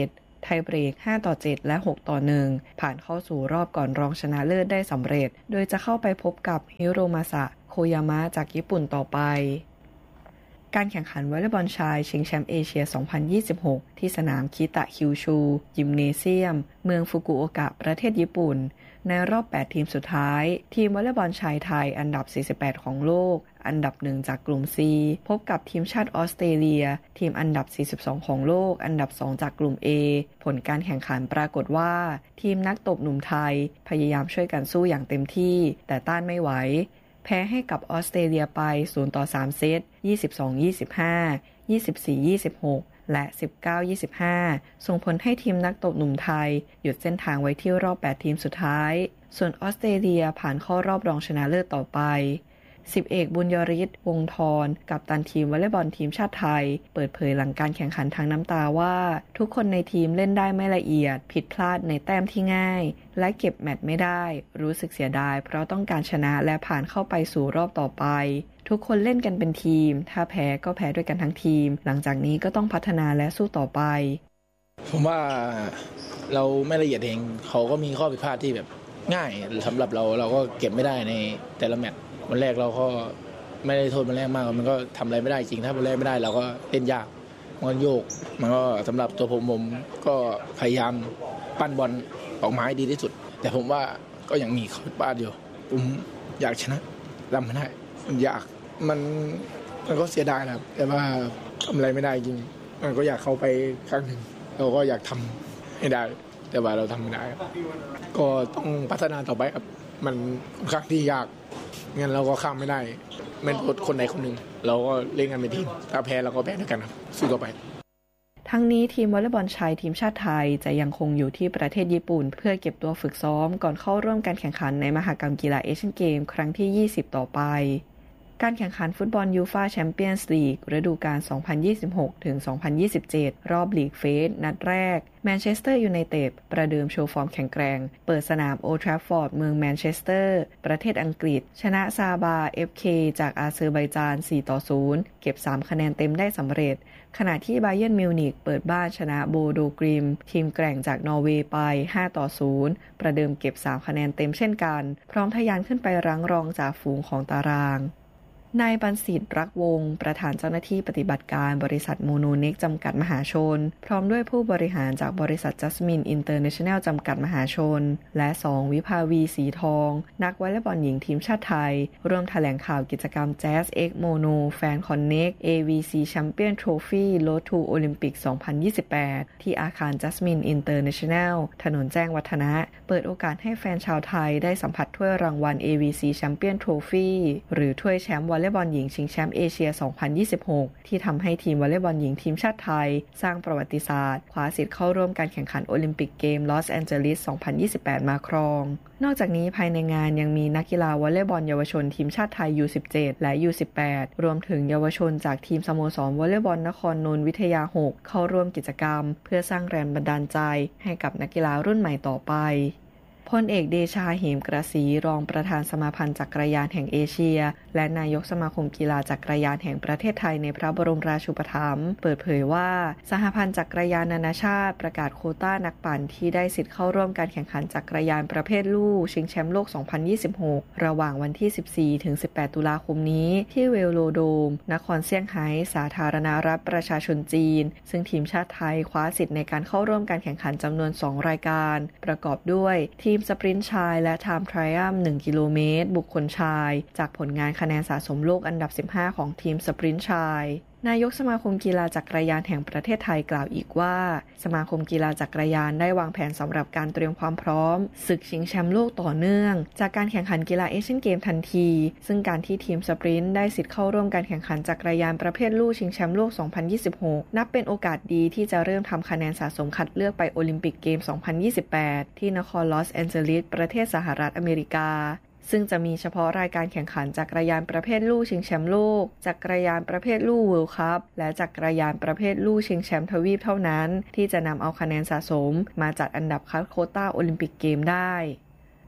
ไทยเบรกห้าต่อเจ็ดและหกต่อหนึ่งผ่านเข้าสู่รอบก่อนรองชนะเลิศได้สำเร็จโดยจะเข้าไปพบกับฮิโรมาซะโคยามะจากญี่ปุ่นต่อไปการแข่งขันวอลเลย์บอลชายชิงแชมป์เอเชียสองพันยี่สิบหกที่สนามคิตะคิวชูยิมเนเซียมเมืองฟุกุโอกะประเทศญี่ปุ่นในรอบแปดทีมสุดท้ายทีมวอลเลย์บอลชายไทยอันดับสี่สิบแปดของโลกอันดับหนึ่งจากกลุ่ม C พบกับทีมชาติออสเตรเลียทีมอันดับสี่สิบสองของโลกอันดับสองจากกลุ่ม A ผลการแข่งขันปรากฏว่าทีมนักตบหนุ่มไทยพยายามช่วยกันสู้อย่างเต็มที่แต่ต้านไม่ไหวแพ้ให้กับออสเตรเลียไปศูนย์ต่อสามเซต ยี่สิบสอง ยี่สิบห้า ยี่สิบสี่ ยี่สิบหก และ สิบเก้า ยี่สิบห้า ส่งผลให้ทีมนักตบหนุ่มไทยหยุดเส้นทางไว้ที่รอบแปดทีมสุดท้ายส่วนออสเตรเลียผ่านเข้ารอบรองชนะเลิศต่อไปสิบเอกบุญยริศวงศ์ธรกัปตันทีมวอลเลย์บอลทีมชาติไทยเปิดเผยหลังการแข่งขันทางน้ำตาว่าทุกคนในทีมเล่นได้ไม่ละเอียดผิดพลาดในแต้มที่ง่ายและเก็บแมตช์ไม่ได้รู้สึกเสียดายเพราะต้องการชนะและผ่านเข้าไปสู่รอบต่อไปทุกคนเล่นกันเป็นทีมถ้าแพ้ก็แพ้ด้วยกันทั้งทีมหลังจากนี้ก็ต้องพัฒนาและสู้ต่อไปผมว่าเราไม่ละเอียดเองเขาก็มีข้อผิดพลาดที่แบบง่ายสำหรับเราเราก็เก็บไม่ได้ในแต่ละแมตช์วันแรกเราก็ไม่ได้โทษวันแรกมากมันก็ทำอะไรไม่ได้จริงถ้าวันแรกไม่ได้เราก็เล่นยากมันโยกมันก็สำหรับตัวผมผมก็พยายามปั้นบอลออกมาให้ดีที่สุดแต่ผมว่าก็ยังมีข้อผิดพลาดอยู่ผมอยากชนะรำไม่ได้มันยากมันมันก็เสียดายนะครับแต่ว่าทำอะไรไม่ได้จริงมันก็อยากเข้าไปครั้งหนึ่งเราก็อยากทำให้ได้แต่ว่าเราทำไม่ได้ก็ต้องพัฒนาต่อไปครับมันค่อนข้างที่ยากงั้นเราก็ข้ามไม่ได้ไม่โทษคนใดคนหนึ่งเราก็เล่นกันเป็นทีมถ้าแพ้เราก็แพ้ด้วยกันครับสู้ต่อไปทั้งนี้ทีมวอลเลย์บอลชายทีมชาติไทยจะยังคงอยู่ที่ประเทศญี่ปุ่นเพื่อเก็บตัวฝึกซ้อมก่อนเข้าร่วมการแข่งขันในมหกรรมกีฬาเอเชียนเกมครั้งที่ยี่สิบต่อไปการแข่งขันฟุตบอลยูฟ่าแชมเปี้ยนส์ลีกฤดูกาล สองพันยี่สิบหกถึงสองพันยี่สิบเจ็ด รอบลีกเฟสนัดแรกแมนเชสเตอร์ยูไนเต็ดประเดิมโชว์ฟอร์มแข็งแกร่งเปิดสนามโอลด์แทราฟฟอร์ดเมืองแมนเชสเตอร์ประเทศอังกฤษชนะซาบา เอฟ เค จากอาเซอร์ไบจาน สี่ต่อศูนย์เก็บสามคะแนนเต็มได้สำเร็จขณะที่บาเยิร์นมิวนิกเปิดบ้านชนะโบโดกริมทีมแกร่งจากนอร์เวย์ไปห้าต่อศูนย์ประเดิมเก็บสามคะแนนเต็มเช่นกันพร้อมทะยานขึ้นไปรั้งรองจ่าฝูงของตารางนายบัณฑิตรักวงศ์ประธานเจ้าหน้าที่ปฏิบัติการบริษัทโมโนเน็กจำกัดมหาชนพร้อมด้วยผู้บริหารจากบริษัทจัสมินอินเตอร์เนชั่นแนลจำกัดมหาชนและสองวิภาวีสีทองนักวอลเลย์บอลหญิงทีมชาติไทยร่วมแถลงข่าวกิจกรรม Jazz X Mono Fan Connect เอ วี ซี Champion Trophy Road to Olympic สองพันยี่สิบแปดที่อาคารจัสมินอินเตอร์เนชั่นแนลถนนแจ้งวัฒนะเปิดโอกาสให้แฟนชาวไทยได้สัมผัสถ้วยรางวัล เอ วี ซี Champion Trophy หรือถ้วยแชมป์วอลเลย์บอลหญิงชิงแชมป์เอเชีย สองพันยี่สิบหก ที่ทำให้ทีมวอลเลย์บอลหญิงทีมชาติไทยสร้างประวัติศาสตร์คว้าสิทธิ์เข้าร่วมการแข่งขันโอลิมปิกเกมลอสแอนเจลิส สองพันยี่สิบแปด มาครองนอกจากนี้ภายในงานยังมีนักกีฬาวอลเลย์บอลเยาวชนทีมชาติไทย ยู สิบเจ็ด และ ยู สิบแปด รวมถึงเยาวชนจากทีมสโมสรวอลเลย์บอลนครนนท์วิทยา หก เข้าร่วมกิจกรรมเพื่อสร้างแรงบันดาลใจให้กับนักกีฬารุ่นใหม่ต่อไปพลเอกเดชาเหมกระสีรองประธานสมาพันธ์จักรยานแห่งเอเชียและนายกสมาคมกีฬาจักรยานแห่งประเทศไทยในพระบรมราชูปถัมภ์เปิดเผยว่าสหพันธ์จักรยานนานาชาติประกาศโควต้านักปั่นที่ได้สิทธิ์เข้าร่วมการแข่งขันจักรยานประเภทลู่ชิงแชมป์โลก สองพันยี่สิบหก ระหว่างวันที่ สิบสี่ถึงสิบแปด ตุลาคมนี้ที่เวโลโดมนครเซี่ยงไฮ้สาธารณรัฐประชาชนจีนซึ่งทีมชาติไทยคว้าสิทธิ์ในการเข้าร่วมการแข่งขันจำนวนสองรายการประกอบด้วยทีมสปรินต์ชายและ Time Triumph หนึ่ง กิโลเมตรบุคคลชายจากผลงานคะแนนสะสมโลกอันดับสิบห้าของทีมสปรินต์ชายนายกสมาคมกีฬาจักรยานแห่งประเทศไทยกล่าวอีกว่าสมาคมกีฬาจักรยานได้วางแผนสำหรับการเตรียมความพร้อมศึกชิงแชมป์โลกต่อเนื่องจากการแข่งขันกีฬาเอเชียนเกมทันทีซึ่งการที่ทีมสปรินต์ได้สิทธิ์เข้าร่วมการแข่งขันจักรยานประเภทลู่ชิงแชมป์โลก สองพันยี่สิบหก นับเป็นโอกาสดีที่จะเริ่มทำคะแนนสะสมคัดเลือกไปโอลิมปิกเกม สองพันยี่สิบแปด ที่นครลอสแอนเจลิสประเทศสหรัฐอเมริกาซึ่งจะมีเฉพาะรายการแข่งขันจักรยานประเภทลู่ชิงแชมป์โลกจักรยานประเภทลู่เวิลด์คัพและจักรยานประเภทลู่ชิงแชมป์ทวีปเท่านั้นที่จะนำเอาคะแนนสะสมมาจัดอันดับคัดโควต้าโอลิมปิกเกมได้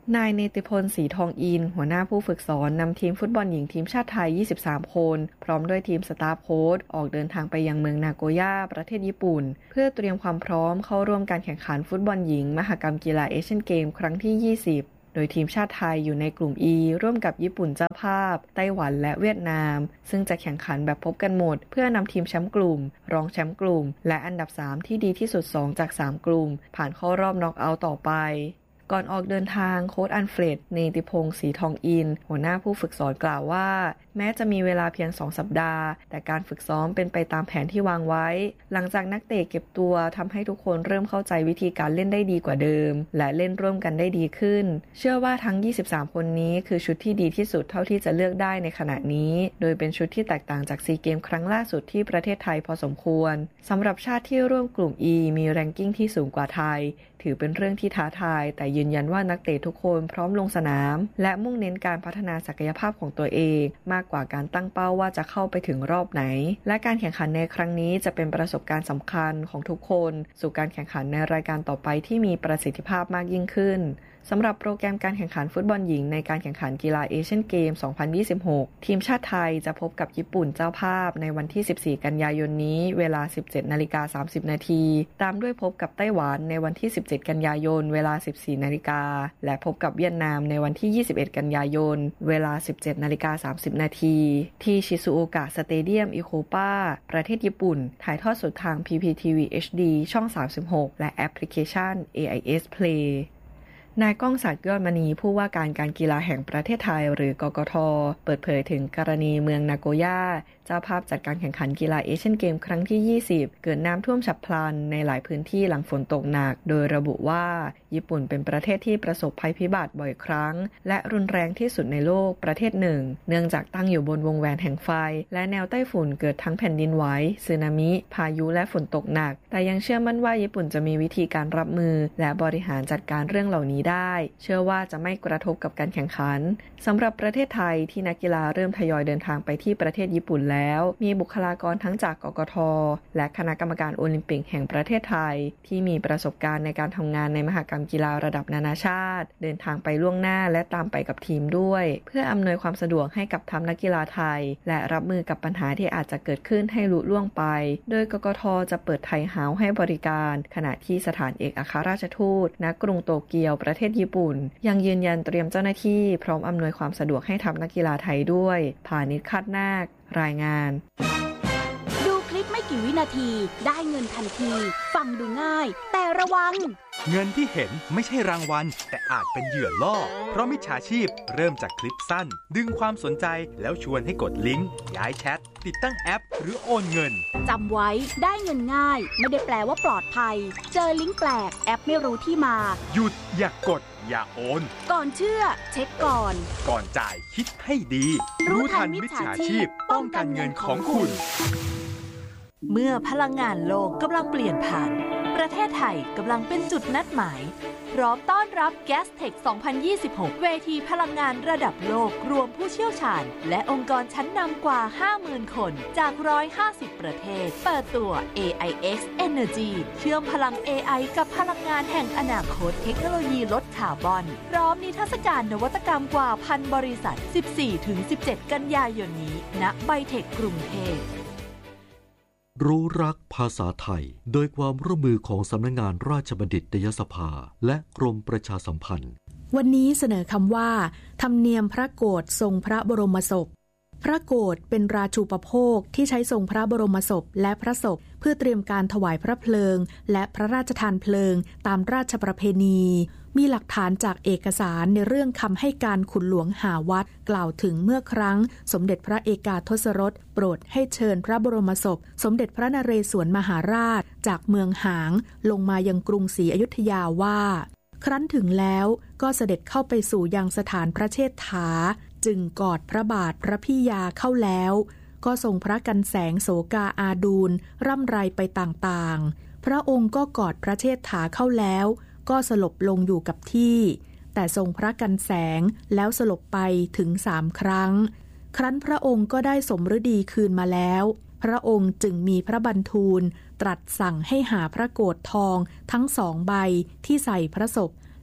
นายเนติพลศรีทองอินหัวหน้าผู้ฝึกสอนนำทีมฟุตบอลหญิงทีมชาติไทยยี่สิบสามคนพร้อมด้วยทีมสตาฟโค้ชออกเดินทางไปยังเมืองนาโกย่าประเทศญี่ปุ่นเพื่อเตรียมความพร้อมเข้าร่วมการแข่งขันฟุตบอลหญิงมหกรรมกีฬาเอเชียนเกมครั้งที่ยี่สิบโดยทีมชาติไทยอยู่ในกลุ่ม E ร่วมกับญี่ปุ่นเจ้าภาพไต้หวันและเวียดนามซึ่งจะแข่งขันแบบพบกันหมดเพื่อนำทีมแชมป์กลุ่มรองแชมป์กลุ่มและอันดับสามที่ดีที่สุดสองจากสามกลุ่มผ่านเข้ารอบน็อกเอาท์ต่อไปก่อนออกเดินทางโค้ชอัลเฟรดเนติพงศ์ศรีทองอินหัวหน้าผู้ฝึกสอนกล่าวว่าแม้จะมีเวลาเพียงสองสัปดาห์แต่การฝึกซ้อมเป็นไปตามแผนที่วางไว้หลังจากนักเตะเก็บตัวทำให้ทุกคนเริ่มเข้าใจวิธีการเล่นได้ดีกว่าเดิมและเล่นร่วมกันได้ดีขึ้นเชื่อว่าทั้งยี่สิบสามคนนี้คือชุดที่ดีที่สุดเท่าที่จะเลือกได้ในขณะนี้โดยเป็นชุดที่แตกต่างจากซีเกมครั้งล่าสุดที่ประเทศไทยพอสมควรสำหรับชาติที่ร่วมกลุ่ม E มีแรงกิ้งที่สูงกว่าไทยถือเป็นเรื่องที่ท้าทายแต่ยืนยันว่านักเตะทุกคนพร้อมลงสนามและมุ่งเน้นการพัฒนาศักยภาพของตัวเองมากกว่าการตั้งเป้าว่าจะเข้าไปถึงรอบไหนและการแข่งขันในครั้งนี้จะเป็นประสบการณ์สำคัญของทุกคนสู่การแข่งขันในรายการต่อไปที่มีประสิทธิภาพมากยิ่งขึ้นสำหรับโปรแกรมการแข่งขันฟุตบอลหญิงในการแข่งขันกีฬาเอเชียนเกมสองพันยี่สิบหกทีมชาติไทยจะพบกับญี่ปุ่นเจ้าภาพในวันที่สิบสี่กันยายนนี้เวลา สิบเจ็ดนาฬิกาสามสิบนาทีตามด้วยพบกับไต้หวันในวันที่สิบเจ็ดกันยายนเวลา สิบสี่นาฬิกาและพบกับเวียดนามในวันที่ยี่สิบเอ็ดกันยายนเวลา สิบเจ็ดนาฬิกาสามสิบนาทีที่ชิซุโอกะสเตเดียมอิโคปาประเทศญี่ปุ่นถ่ายทอดสดทาง พี พี ที วี เอช ดี ช่องสามสิบหกและแอปพลิเคชัน เอ ไอ เอส Playนายก้องศักดิ์ยอดมณีผู้ว่าการการกีฬาแห่งประเทศไทยหรือกกท.เปิดเผยถึงกรณีเมืองนาโกย่าเจ้าภาพจัดการแข่งขันกีฬาเอเชียนเกมครั้งที่ยี่สิบเกิดน้ำท่วมฉับพลันในหลายพื้นที่หลังฝนตกหนักโดยระบุว่าญี่ปุ่นเป็นประเทศที่ประสบภัยพิบัติบ่อยครั้งและรุนแรงที่สุดในโลกประเทศหนึ่งเนื่องจากตั้งอยู่บนวงแหวนแห่งไฟและแนวไต้ฝุ่นเกิดทั้งแผ่นดินไหวสึนามิพายุและฝนตกหนักแต่ยังเชื่อมั่นว่าญี่ปุ่นจะมีวิธีการรับมือและบริหารจัดการเรื่องเหล่านี้ได้เชื่อว่าจะไม่กระทบกับการแข่งขันสำหรับประเทศไทยที่นักกีฬาเริ่มทยอยเดินทางไปที่ประเทศญี่ปุ่นแล้วมีบุคลากรทั้งจากกกท.และคณะกรรมการโอลิมปิกแห่งประเทศไทยที่มีประสบการณ์ในการทำงานในมหกรรมกีฬาระดับนานาชาติเดินทางไปล่วงหน้าและตามไปกับทีมด้วยเพื่ออำนวยความสะดวกให้กับทัพนักกีฬาไทยและรับมือกับปัญหาที่อาจจะเกิดขึ้นให้ลุล่วงไปโดยกกท.จะเปิดไทยเฮาส์ให้บริการขณะที่สถานเอกอัครราชทูตณกรุงโตเกียวประเทศญี่ปุ่นยังยืนยันเตรียมเจ้าหน้าที่พร้อมอำนวยความสะดวกให้ทัพนักกีฬาไทยด้วยพานิช คาดนาครายงานดูคลิปไม่กี่วินาทีได้เงินทันทีฟังดูง่ายแต่ระวังเงินที่เห็นไม่ใช่รางวัลแต่อาจเป็นเหยื่อล่อเพราะมิจฉาชีพเริ่มจากคลิปสั้นดึงความสนใจแล้วชวนให้กดลิงก์ย้ายแชทติดตั้งแอปหรือโอนเงินจำไว้ได้เงินง่ายไม่ได้แปลว่าปลอดภัยเจอลิงก์แปลกแอปไม่รู้ที่มาหยุดอย่ากดอย่าโอนก่อนเชื่อเช็คก่อนก่อนจ่ายคิดให้ดีรู้ทันมิจฉาชีพป้องกันเงินของคุณเมื่อพลังงานโลกกำลังเปลี่ยนผ่านประเทศไทยกำลังเป็นจุดนัดหมายพร้อมต้อนรับ แกสเทค สองพันยี่สิบหก เวทีพลังงานระดับโลกรวมผู้เชี่ยวชาญและองค์กรชั้นนำกว่า ห้าหมื่น คนจากหนึ่งร้อยห้าสิบประเทศเปิดตัว เอ ไอ เอ็กซ์ Energy เชื่อมพลัง เอ ไอ กับพลังงานแห่งอนาคตเทคโนโลยีลดคาร์บอนพร้อมนิทรรศการนวัตกรรมกว่าพันบริษัท สิบสี่ถึงสิบเจ็ด กันยายนนี้ณไบเทคกรุงเทพรู้รักภาษาไทยโดยความร่วมมือของสำนักงานราชบัณฑิตยสภาและกรมประชาสัมพันธ์วันนี้เสนอคำว่าธรรมเนียมพระโกฐทรงพระบรมศพพระโกฐเป็นราชูปโภคที่ใช้ทรงพระบรมศพและพระศพเพื่อเตรียมการถวายพระเพลิงและพระราชทานเพลิงตามราชประเพณีมีหลักฐานจากเอกสารในเรื่องคำให้การขุนหลวงหาวัดกล่าวถึงเมื่อครั้งสมเด็จพระเอกาทศรสโปรดให้เชิญพระบรมศพสมเด็จพระนเรศวรมหาราชจากเมืองหางลงมายังกรุงศรีอยุธยาว่าครั้นถึงแล้วก็เสด็จเข้าไปสู่ยังสถานพระเชษฐาจึงกอดพระบาทพระพี่ยาเข้าแล้วก็ทรงพระกันแสงโสกาอาดูลร่ำไรไปต่างๆพระองค์ก็กอดพระเชษฐาเข้าแล้วก็สลบลงอยู่กับที่แต่ทรงพระกันแสงแล้วสลบไปถึงสามครั้งครั้นพระองค์ก็ได้สมฤดีคืนมาแล้วพระองค์จึงมีพระบันทูลตรัสสั่งให้หาพระโกฐทองทั้งสองใบที่ใส่พระศพ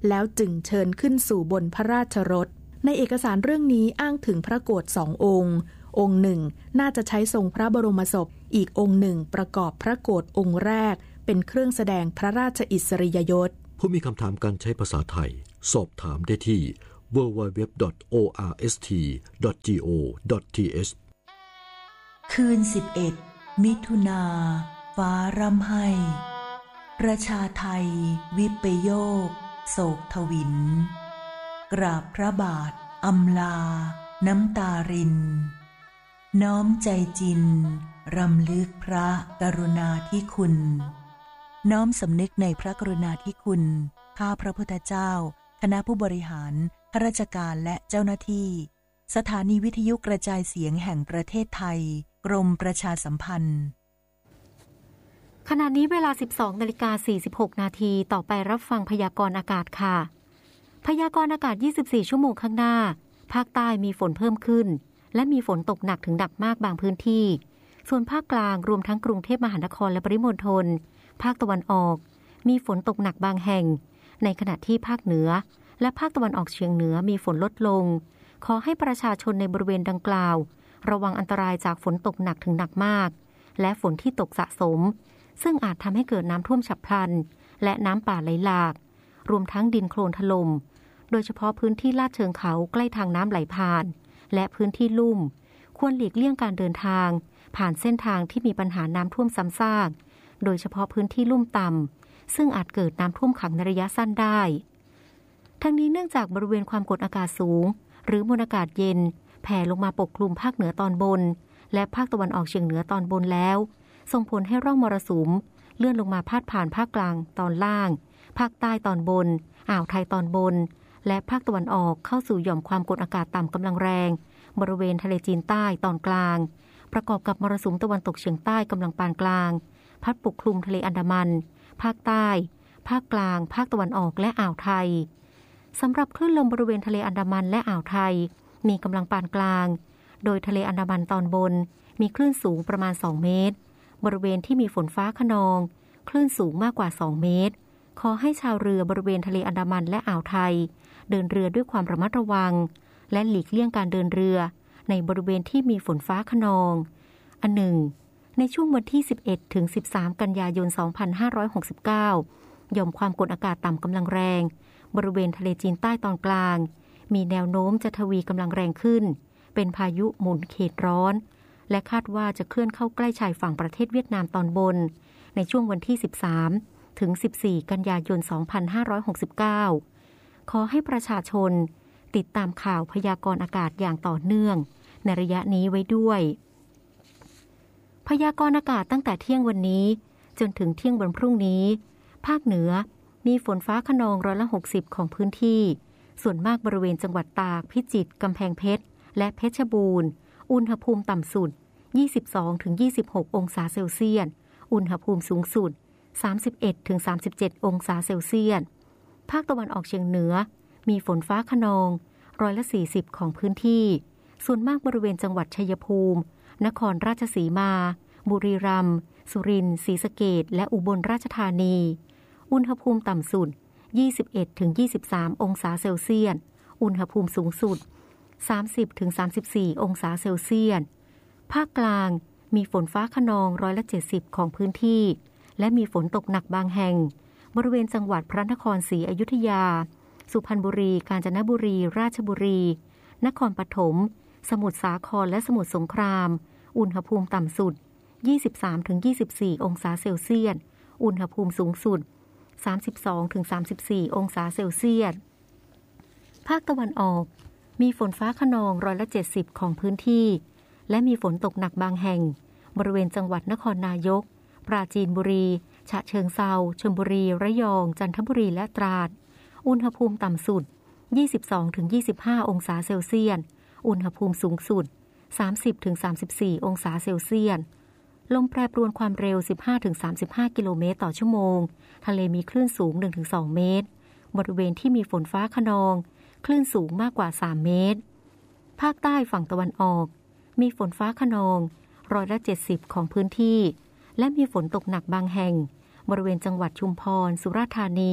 แล้วจึงเชิญขึ้นสู่บนพระราชรถในเอกสารเรื่องนี้อ้างถึงพระโกฐสององค์องค์หนึ่งน่าจะใช้ทรงพระบรมศพอีกองค์หนึ่งประกอบพระโกฐองค์แรกเป็นเครื่องแสดงพระราชอิสริยยศผู้มีคำถามการใช้ภาษาไทยสอบถามได้ที่ ดับเบิลยู ดับเบิลยู ดับเบิลยู ดอท โอ อาร์ เอส ที ดอท จี โอ ดอท ที เอชคืนสิบเอ็ดมิถุนาฟ้าร่ำไห้ประชาไทยวิปโยคโศกทวินกราบพระบาทอำลาน้ำตารินน้อมใจจินรำลึกพระกรุณาธิคุณน้อมสำนึกในพระกรุณาธิคุณข้าพระพุทธเจ้าคณะผู้บริหารข้าราชการและเจ้าหน้าที่สถานีวิทยุกระจายเสียงแห่งประเทศไทยกรมประชาสัมพันธ์ขณะนี้เวลา สิบสองนาฬิกาสี่สิบหกนาทีต่อไปรับฟังพยากรณ์อากาศค่ะพยากรณ์อากาศยี่สิบสี่ชั่วโมงข้างหน้าภาคใต้มีฝนเพิ่มขึ้นและมีฝนตกหนักถึงหนักมากบางพื้นที่ส่วนภาคกลางรวมทั้งกรุงเทพมหานครและปริมณฑลภาคตะวันออกมีฝนตกหนักบางแห่งในขณะที่ภาคเหนือและภาคตะวันออกเฉียงเหนือมีฝนลดลงขอให้ประชาชนในบริเวณดังกล่าวระวังอันตรายจากฝนตกหนักถึงหนักมากและฝนที่ตกสะสมซึ่งอาจทำให้เกิดน้ำท่วมฉับพลันและน้ำป่าไหลหลากรวมทั้งดินโคลนถล่มโดยเฉพาะพื้นที่ลาดเชิงเขาใกล้ทางน้ำไหลผ่านและพื้นที่ลุ่มควรหลีกเลี่ยงการเดินทางผ่านเส้นทางที่มีปัญหาน้ำท่วมซ้ำซากโดยเฉพาะพื้นที่ลุ่มต่ำซึ่งอาจเกิดน้ำท่วมขังในระยะสั้นได้ทั้งนี้เนื่องจากบริเวณความกดอากาศสูงหรือมวลอากาศเย็นแผ่ลงมาปกคลุมภาคเหนือตอนบนและภาคตะวันออกเฉียงเหนือตอนบนแล้วส่งผลให้ร่องมรสุมเลื่อนลงมาพาดผ่านภาคกลางตอนล่างภาคใต้ตอนบนอ่าวไทยตอนบนและภาคตะวันออกเข้าสู่หย่อมความกดอากาศต่ำกำลังแรงบริเวณทะเลจีนใต้ตอนกลางประกอบกับมรสุมตะวันตกเฉียงใต้กำลังปานกลางพัดปกคลุมทะเลอันดามันภาคใต้ภาคกลางภาคตะวันออกและอ่าวไทยสำหรับคลื่นลมบริเวณทะเลอันดามันและอ่าวไทยมีกำลังปานกลางโดยทะเลอันดามันตอนบนมีคลื่นสูงประมาณสองเมตรบริเวณที่มีฝนฟ้าคะนองคลื่นสูงมากกว่าสองเมตรขอให้ชาวเรือบริเวณทะเลอันดามันและอ่าวไทยเดินเรือด้วยความระมัดระวังและหลีกเลี่ยงการเดินเรือในบริเวณที่มีฝนฟ้าคะนองอันหนึ่งในช่วงวันที่สิบเอ็ดถึงสิบสามกันยายนสองพันห้าร้อยหกสิบเก้าหย่อมความกดอากาศต่ำกำลังแรงบริเวณทะเลจีนใต้ตอนกลางมีแนวโน้มจะทวีกำลังแรงขึ้นเป็นพายุหมุนเขตร้อนและคาดว่าจะเคลื่อนเข้าใกล้ชายฝั่งประเทศเวียดนามตอนบนในช่วงวันที่สิบสามถึงสิบสี่กันยายนสองพันห้าร้อยหกสิบเก้าขอให้ประชาชนติดตามข่าวพยากรณ์อากาศอย่างต่อเนื่องในระยะนี้ไว้ด้วยพยากรณ์อากาศตั้งแต่เที่ยงวันนี้จนถึงเที่ยงวันพรุ่งนี้ภาคเหนือมีฝนฟ้าคะนองร้อยละหกสิบของพื้นที่ส่วนมากบริเวณจังหวัดตากพิจิตรกำแพงเพชรและเพชรบูรณ์อุณหภูมิต่ำสุด ยี่สิบสองถึงยี่สิบหก องศาเซลเซียสอุณหภูมิสูงสุด สามสิบเอ็ดถึงสามสิบเจ็ด องศาเซลเซียสภาคตะวันออกเฉียงเหนือมีฝนฟ้าคะนองร้อยละสี่สิบของพื้นที่ส่วนมากบริเวณจังหวัดชัยภูมินครราชสีมาบุรีรัมย์สุรินทร์ศรีสะเกษและอุบลราชธานีอุณหภูมิต่ำสุด ยี่สิบเอ็ดถึงยี่สิบสาม องศาเซลเซียสอุณหภูมิสูงสุด สามสิบถึงสามสิบสี่ องศาเซลเซียสภาคกลางมีฝนฟ้าคะนองร้อยละเจ็ดสิบของพื้นที่และมีฝนตกหนักบางแห่งบริเวณจังหวัดพระนครศรีอยุธยาสุพรรณบุรีกาญจนบุรีราชบุรีนครปฐมสมุทรสาครและสมุทรสงครามอุณหภูมิต่ำสุด ยี่สิบสามถึงยี่สิบสี่ องศาเซลเซียสอุณหภูมิสูงสุด สามสิบสองถึงสามสิบสี่ องศาเซลเซียสภาคตะวันออกมีฝนฟ้าคะนองร้อยละเจ็ดสิบของพื้นที่และมีฝนตกหนักบางแห่งบริเวณจังหวัดนครนายกปราจีนบุรีฉะเชิงเทราชลบุรีระยองจันทบุรีและตราดอุณหภูมิต่ำสุด ยี่สิบสองถึงยี่สิบห้า องศาเซลเซียสอุณหภูมิสูงสุด สามสิบถึงสามสิบสี่ องศาเซลเซียสลมแปรปรวนความเร็ว สิบห้าถึงสามสิบห้า กิโลเมตรต่อชั่วโมงทะเลมีคลื่นสูง หนึ่งถึงสอง เมตรบริเวณที่มีฝนฟ้าคะนองคลื่นสูงมากกว่าสามเมตรภาคใต้ฝั่งตะวันออกมีฝนฟ้าคะนองร้อยละเจ็ดสิบของพื้นที่และมีฝนตกหนักบางแห่งบริเวณจังหวัดชุมพรสุราษฎร์ธานี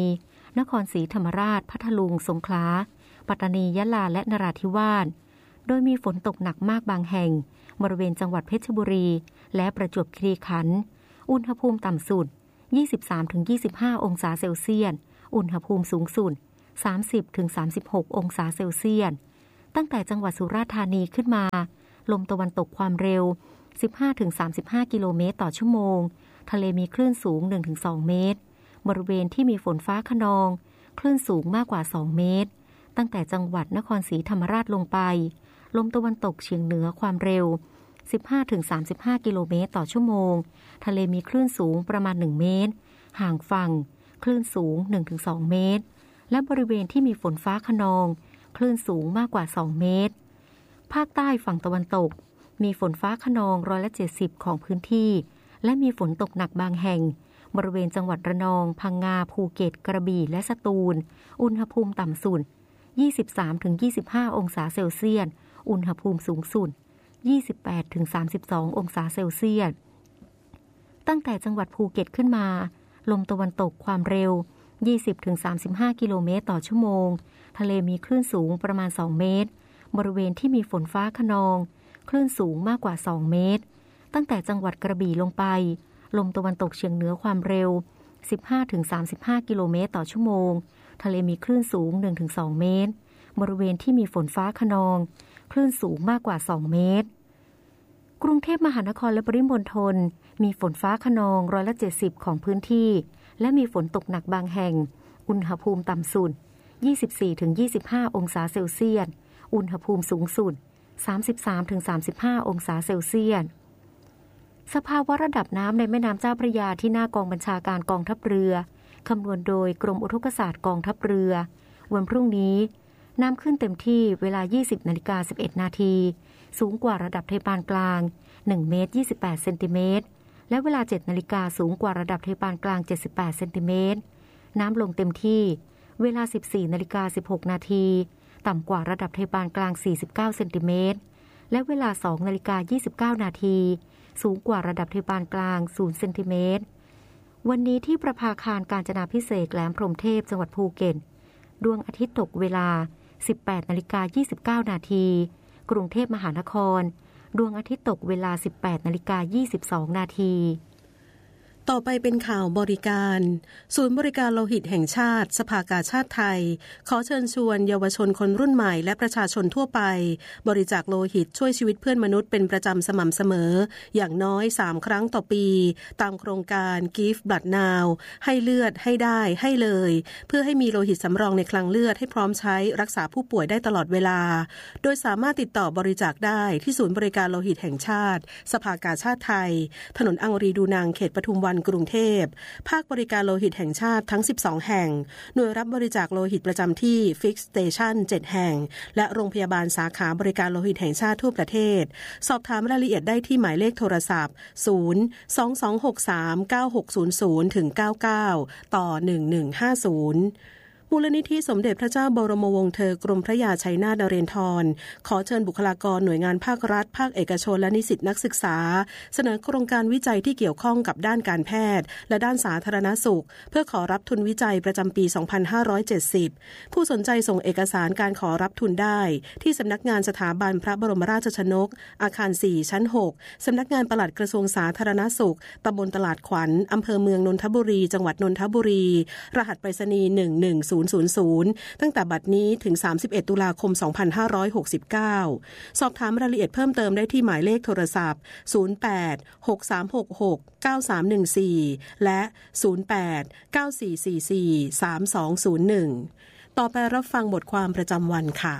นครศรีธรรมราชพัทลุงสงขลาปัตตานียะลาและนราธิวาสโดยมีฝนตกหนักมากบางแห่งบริเวณจังหวัดเพชรบุรีและประจวบคีรีขันธ์อุณหภูมิต่ำสุด ยี่สิบสามถึงยี่สิบห้า องศาเซลเซียสอุณหภูมิสูงสุด สามสิบถึงสามสิบหก องศาเซลเซียสตั้งแต่จังหวัดสุราษฎร์ธานีขึ้นมาลมตะวันตกความเร็ว สิบห้าถึงสามสิบห้า กิโลเมตรต่อชั่วโมงทะเลมีคลื่นสูง หนึ่งถึงสอง เมตรบริเวณที่มีฝนฟ้าคะนองคลื่นสูงมากกว่าสองเมตรตั้งแต่จังหวัดนครศรีธรรมราชลงไปลมตะวันตกเฉียงเหนือความเร็ว สิบห้าถึงสามสิบห้า กิโลเมตรต่อชั่วโมงทะเลมีคลื่นสูงประมาณหนึ่งเมตรห่างฝั่งคลื่นสูง หนึ่งถึงสอง เมตรและบริเวณที่มีฝนฟ้าคะนองคลื่นสูงมากกว่าสองเมตรภาคใต้ฝั่งตะวันตกมีฝนฟ้าคะนองร้อยละเจ็ดสิบของพื้นที่และมีฝนตกหนักบางแห่งบริเวณจังหวัดระนองพังงาภูเก็ตกระบี่และสตูลอุณหภูมิต่ำสุด ยี่สิบสามถึงยี่สิบห้า องศาเซลเซียสอุณหภูมิสูงสุด ยี่สิบแปดถึงสามสิบสอง องศาเซลเซียสตั้งแต่จังหวัดภูเก็ตขึ้นมาลมตะวันตกความเร็ว ยี่สิบถึงสามสิบห้า กิโลเมตรต่อชั่วโมงทะเลมีคลื่นสูงประมาณสองเมตรบริเวณที่มีฝนฟ้าคะนองคลื่นสูงมากกว่าสองเมตรตั้งแต่จังหวัดกระบี่ลงไปลมตะวันตกเฉียงเหนือความเร็ว สิบห้าถึงสามสิบห้า กิโลเมตรต่อชั่วโมงทะเลมีคลื่นสูง หนึ่งถึงสอง เมตรบริเวณที่มีฝนฟ้าคะนองคลื่นสูงมากกว่าสองเมตรกรุงเทพมหานครและปริมณฑลมีฝนฟ้าคะนองร้อยละเจ็ดสิบของพื้นที่และมีฝนตกหนักบางแห่งอุณหภูมิต่ำสุด ยี่สิบสี่ถึงยี่สิบห้า องศาเซลเซียสอุณหภูมิสูงสุด สามสิบสามถึงสามสิบห้า องศาเซลเซียสสภาวะระดับน้ำในแม่น้ำเจ้าพระยาที่หน้ากองบัญชาการกองทัพเรือคำนวณโดยกรมอุทกศาสตร์กองทัพเรือวันพรุ่งนี้น้ำขึ้นเต็มที่เวลา ยี่สิบนาฬิกาสิบเอ็ดนาทีสูงกว่าระดับทะเลปานกลางหนึ่งเมตรยี่สิบแปดเซนติเมตรและเวลา เจ็ดนาฬิกาสูงกว่าระดับทะเลปานกลางเจ็ดสิบแปดเซนติเมตรน้ำลงเต็มที่เวลา สิบสี่นาฬิกาสิบหกนาทีต่ำกว่าระดับทะเลปานกลางสี่สิบเก้าเซนติเมตรและเวลา สองนาฬิกายี่สิบเก้านาทีสูงกว่าระดับทะเลปานกลางศูนย์เซนติเมตรวันนี้ที่ประภาคารกาญจนาภิเษกแหลมพรหมเทพจังหวัดภูเก็ตดวงอาทิตย์ตกเวลา สิบแปดนาฬิกายี่สิบเก้านาทีกรุงเทพมหานครดวงอาทิตย์ตกเวลา สิบแปดนาฬิกายี่สิบสองนาทีต่อไปเป็นข่าวบริการศูนย์บริการโลหิตแห่งชาติสภากาชาติไทยขอเชิญชวนเยาวชนคนรุ่นใหม่และประชาชนทั่วไปบริจาคโลหิตช่วยชีวิตเพื่อนมนุษย์เป็นประจำสม่ำเสมออย่างน้อยสามครั้งต่อปีตามโครงการ Give Blood Now ให้เลือดให้ได้ให้เลยเพื่อให้มีโลหิตสำรองในคลังเลือดให้พร้อมใช้รักษาผู้ป่วยได้ตลอดเวลาโดยสามารถติดต่อบริจาคได้ที่ศูนย์บริการโลหิตแห่งชาติสภากาชาติไทยถนนอังรีดูนังเขตปทุมวันกรุงเทพภาคบริการโลหิตแห่งชาติทั้งสิบสองแห่งหน่วยรับบริจาคโลหิตประจำที่ Fix Station เจ็ดแห่งและโรงพยาบาลสาขาบริการโลหิตแห่งชาติทั่วประเทศสอบถามรายละเอียดได้ที่หมายเลขโทรศัพท์ศูนย์ สอง สอง หก สาม เก้า หก ศูนย์ ศูนย์ ถึง เก้า เก้า ต่อ หนึ่ง หนึ่ง ห้า ศูนย์มูลนิธิสมเด็จพระเจ้าบรมวงศ์เธอกรมพระยาชัยนาทนเรนทรขอเชิญบุคลากรหน่วยงานภาครัฐภาคเอกชนและนิสิตนักศึกษาเสนอโครงการวิจัยที่เกี่ยวข้องกับด้านการแพทย์และด้านสาธารณสุขเพื่อขอรับทุนวิจัยประจำปี สองพันห้าร้อยเจ็ดสิบ ผู้สนใจส่งเอกสารการขอรับทุนได้ที่สำนักงานสถาบันพระบรมราชชนกอาคารสี่ชั้นหกสำนักงานปลัดกระทรวงสาธารณสุขตำบลตลาดขวัญอำเภอเมืองนนทบุรีจังหวัดนนทบุรีรหัสไปรษณีย์หนึ่งหนึ่งศูนย์ศูนย์ศูนย์ตั้งแต่บัดนี้ถึงสามสิบเอ็ดตุลาคมสองพันห้าร้อยหกสิบเก้าสอบถามรายละเอียดเพิ่มเติมได้ที่หมายเลขโทรศัพท์ศูนย์ แปด หก สาม หก หก เก้า สาม หนึ่ง สี่และศูนย์ แปด เก้า สี่ สี่ สี่ สาม สอง ศูนย์ หนึ่งต่อไปรับฟังบทความประจำวันค่ะ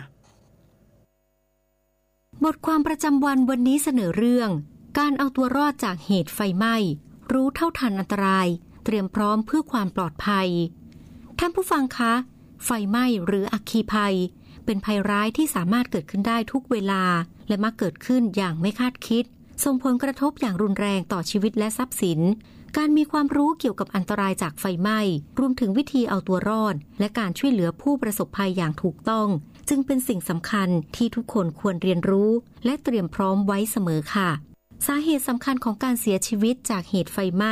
บทความประจำวันวันนี้เสนอเรื่องการเอาตัวรอดจากเหตุไฟไหม้รู้เท่าทันอันตรายเตรียมพร้อมเพื่อความปลอดภัยท่านผู้ฟังคะไฟไหม้หรืออัคคีภัยเป็นภัยร้ายที่สามารถเกิดขึ้นได้ทุกเวลาและมักเกิดขึ้นอย่างไม่คาดคิดส่งผลกระทบอย่างรุนแรงต่อชีวิตและทรัพย์สินการมีความรู้เกี่ยวกับอันตรายจากไฟไหม้รวมถึงวิธีเอาตัวรอดและการช่วยเหลือผู้ประสบภัยอย่างถูกต้องจึงเป็นสิ่งสำคัญที่ทุกคนควรเรียนรู้และเตรียมพร้อมไว้เสมอค่ะสาเหตุสำคัญของการเสียชีวิตจากเหตุไฟไหม้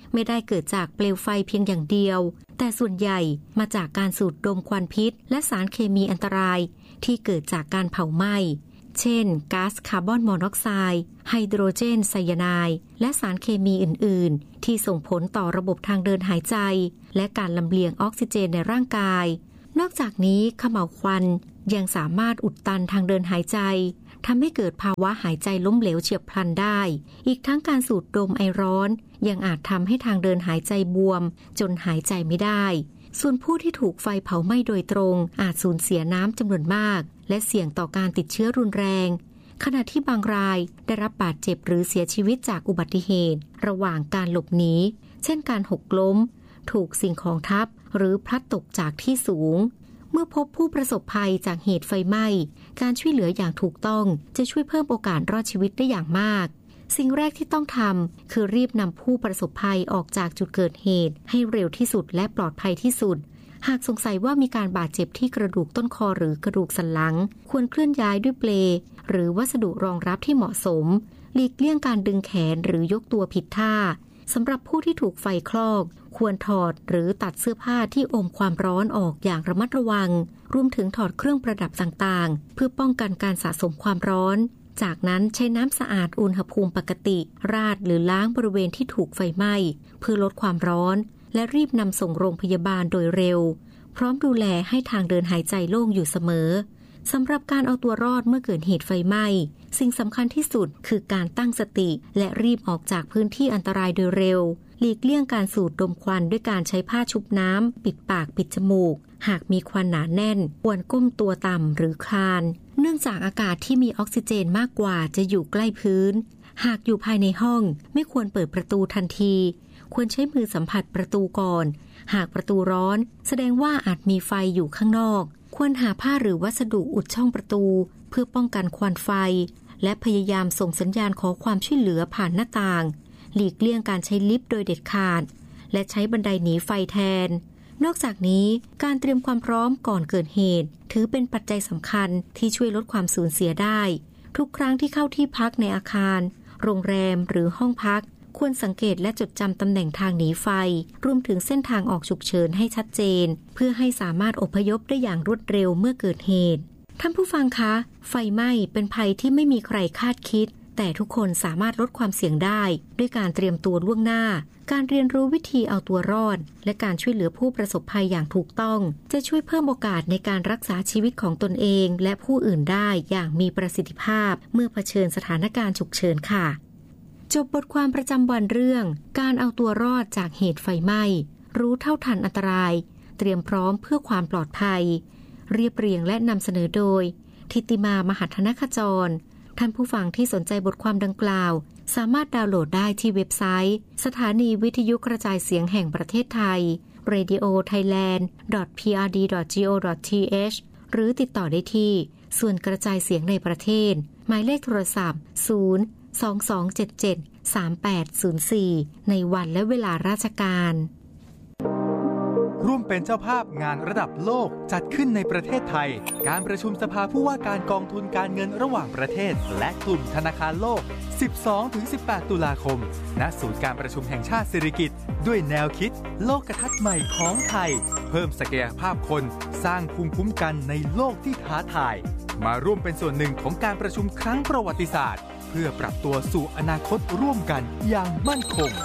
ไม่ได้เกิดจากเปลวไฟเพียงอย่างเดียวแต่ส่วนใหญ่มาจากการสูดดมควันพิษและสารเคมีอันตรายที่เกิดจากการเผาไหม้เช่นก๊าซคาร์บอนมอนอกไซด์ไฮโดรเจนไซยาไนด์และสารเคมีอื่นๆที่ส่งผลต่อระบบทางเดินหายใจและการลำเลียงออกซิเจนในร่างกายนอกจากนี้เขม่าวควันยังสามารถอุดตันทางเดินหายใจทำให้เกิดภาวะหายใจล้มเหลวเฉียบพลันได้อีกทั้งการสูดดมไอร้อนยังอาจทำให้ทางเดินหายใจบวมจนหายใจไม่ได้ส่วนผู้ที่ถูกไฟเผาไหม้โดยตรงอาจสูญเสียน้ำจำนวนมากและเสี่ยงต่อการติดเชื้อรุนแรงขณะที่บางรายได้รับบาดเจ็บหรือเสียชีวิตจากอุบัติเหตุระหว่างการหลบหนีเช่นการหกล้มถูกสิ่งของทับหรือพลัดตกจากที่สูงเมื่อพบผู้ประสบภัยจากเหตุไฟไหม้การช่วยเหลืออย่างถูกต้องจะช่วยเพิ่มโอกาสรอดชีวิตได้อย่างมากสิ่งแรกที่ต้องทำคือรีบนำผู้ประสบภัยออกจากจุดเกิดเหตุให้เร็วที่สุดและปลอดภัยที่สุดหากสงสัยว่ามีการบาดเจ็บที่กระดูกต้นคอหรือกระดูกสันหลังควรเคลื่อนย้ายด้วยเปลหรือวัสดุรองรับที่เหมาะสมหลีกเลี่ยงการดึงแขนหรือยกตัวผิดท่าสำหรับผู้ที่ถูกไฟคลอกควรถอดหรือตัดเสื้อผ้าที่อมความร้อนออกอย่างระมัดระวังรวมถึงถอดเครื่องประดับต่างๆเพื่อป้องกันการสะสมความร้อนจากนั้นใช้น้ำสะอาดอุณหภูมิปกติราดหรือล้างบริเวณที่ถูกไฟไหม้เพื่อลดความร้อนและรีบนำส่งโรงพยาบาลโดยเร็วพร้อมดูแลให้ทางเดินหายใจโล่งอยู่เสมอสำหรับการเอาตัวรอดเมื่อเกิดเหตุไฟไหม้สิ่งสำคัญที่สุดคือการตั้งสติและรีบออกจากพื้นที่อันตรายโดยเร็วหลีกเลี่ยงการสูดดมควันด้วยการใช้ผ้าชุบน้ำปิดปากปิดจมูกหากมีควันหนาแน่นควรก้มตัวต่ำหรือคลานเนื่องจากอากาศที่มีออกซิเจนมากกว่าจะอยู่ใกล้พื้นหากอยู่ภายในห้องไม่ควรเปิดประตูทันทีควรใช้มือสัมผัสประตูก่อนหากประตูร้อนแสดงว่าอาจมีไฟอยู่ข้างนอกควรหาผ้าหรือวัสดุอุดช่องประตูเพื่อป้องกันควันไฟและพยายามส่งสัญญาณขอความช่วยเหลือผ่านหน้าต่างหลีกเลี่ยงการใช้ลิฟต์โดยเด็ดขาดและใช้บันไดหนีไฟแทนนอกจากนี้การเตรียมความพร้อมก่อนเกิดเหตุถือเป็นปัจจัยสำคัญที่ช่วยลดความสูญเสียได้ทุกครั้งที่เข้าที่พักในอาคารโรงแรมหรือห้องพักควรสังเกตและจดจำตำแหน่งทางหนีไฟรวมถึงเส้นทางออกฉุกเฉินให้ชัดเจนเพื่อให้สามารถอพยพได้อย่างรวดเร็วเมื่อเกิดเหตุท่านผู้ฟังคะไฟไหม้เป็นภัยที่ไม่มีใครคาดคิดแต่ทุกคนสามารถลดความเสี่ยงได้ด้วยการเตรียมตัวล่วงหน้าการเรียนรู้วิธีเอาตัวรอดและการช่วยเหลือผู้ประสบภัยอย่างถูกต้องจะช่วยเพิ่มโอกาสในการรักษาชีวิตของตนเองและผู้อื่นได้อย่างมีประสิทธิภาพเมื่อเผชิญสถานการณ์ฉุกเฉินค่ะจบบทความประจำวันเรื่องการเอาตัวรอดจากเหตุไฟไหม้รู้เท่าทันอันตรายเตรียมพร้อมเพื่อความปลอดภัยเรียบเรียงและนำเสนอโดยทิติมามหัทนขจรท่านผู้ฟังที่สนใจบทความดังกล่าวสามารถดาวน์โหลดได้ที่เว็บไซต์สถานีวิทยุกระจายเสียงแห่งประเทศไทย เรดิโอไทยแลนด์ ดอท พี อาร์ ดี ดอท จี โอ ดอท ที เอช หรือติดต่อได้ที่ส่วนกระจายเสียงในประเทศหมายเลขโทรศัพท์ศูนย์ สอง สอง เจ็ด เจ็ด สาม แปด ศูนย์ สี่ในวันและเวลาราชการร่วมเป็นเจ้าภาพงานระดับโลกจัดขึ้นในประเทศไทยการประชุมสภาผู้ว่าการกองทุนการเงินระหว่างประเทศและกลุ่มธนาคารโลก สิบสองถึงสิบแปด ตุลาคมณศูนย์การประชุมแห่งชาติสิริกิติ์ด้วยแนวคิดโลกทัศน์ใหม่ของไทยเพิ่มศักยภาพคนสร้างภูมิคุ้มกันในโลกที่ท้าทายมาร่วมเป็นส่วนหนึ่งของการประชุมครั้งประวัติศาสตร์เพื่อปรับตัวสู่อนาคตร่วมกันอย่างมั่นคง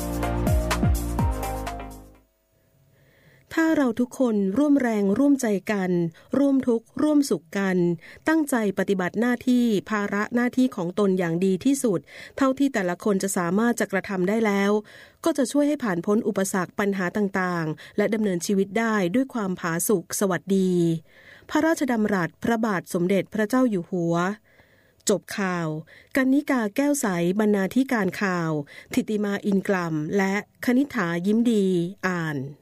ถ้าเราทุกคนร่วมแรงร่วมใจกันร่วมทุกข์ร่วมสุขกันตั้งใจปฏิบัติหน้าที่ภาระหน้าที่ของตนอย่างดีที่สุดเท่าที่แต่ละคนจะสามารถจะกระทำได้แล้วก็จะช่วยให้ผ่านพ้นอุปสรรคปัญหาต่างๆและดำเนินชีวิตได้ด้วยความผาสุกสวัสดีพระราชดำรัสพระบาทสมเด็จพระเจ้าอยู่หัวจบข่าวกนิกาแก้วใสบรรณาธิการข่าวทิติมาอินกล่ำและคณิษฐายิ้มดีอ่าน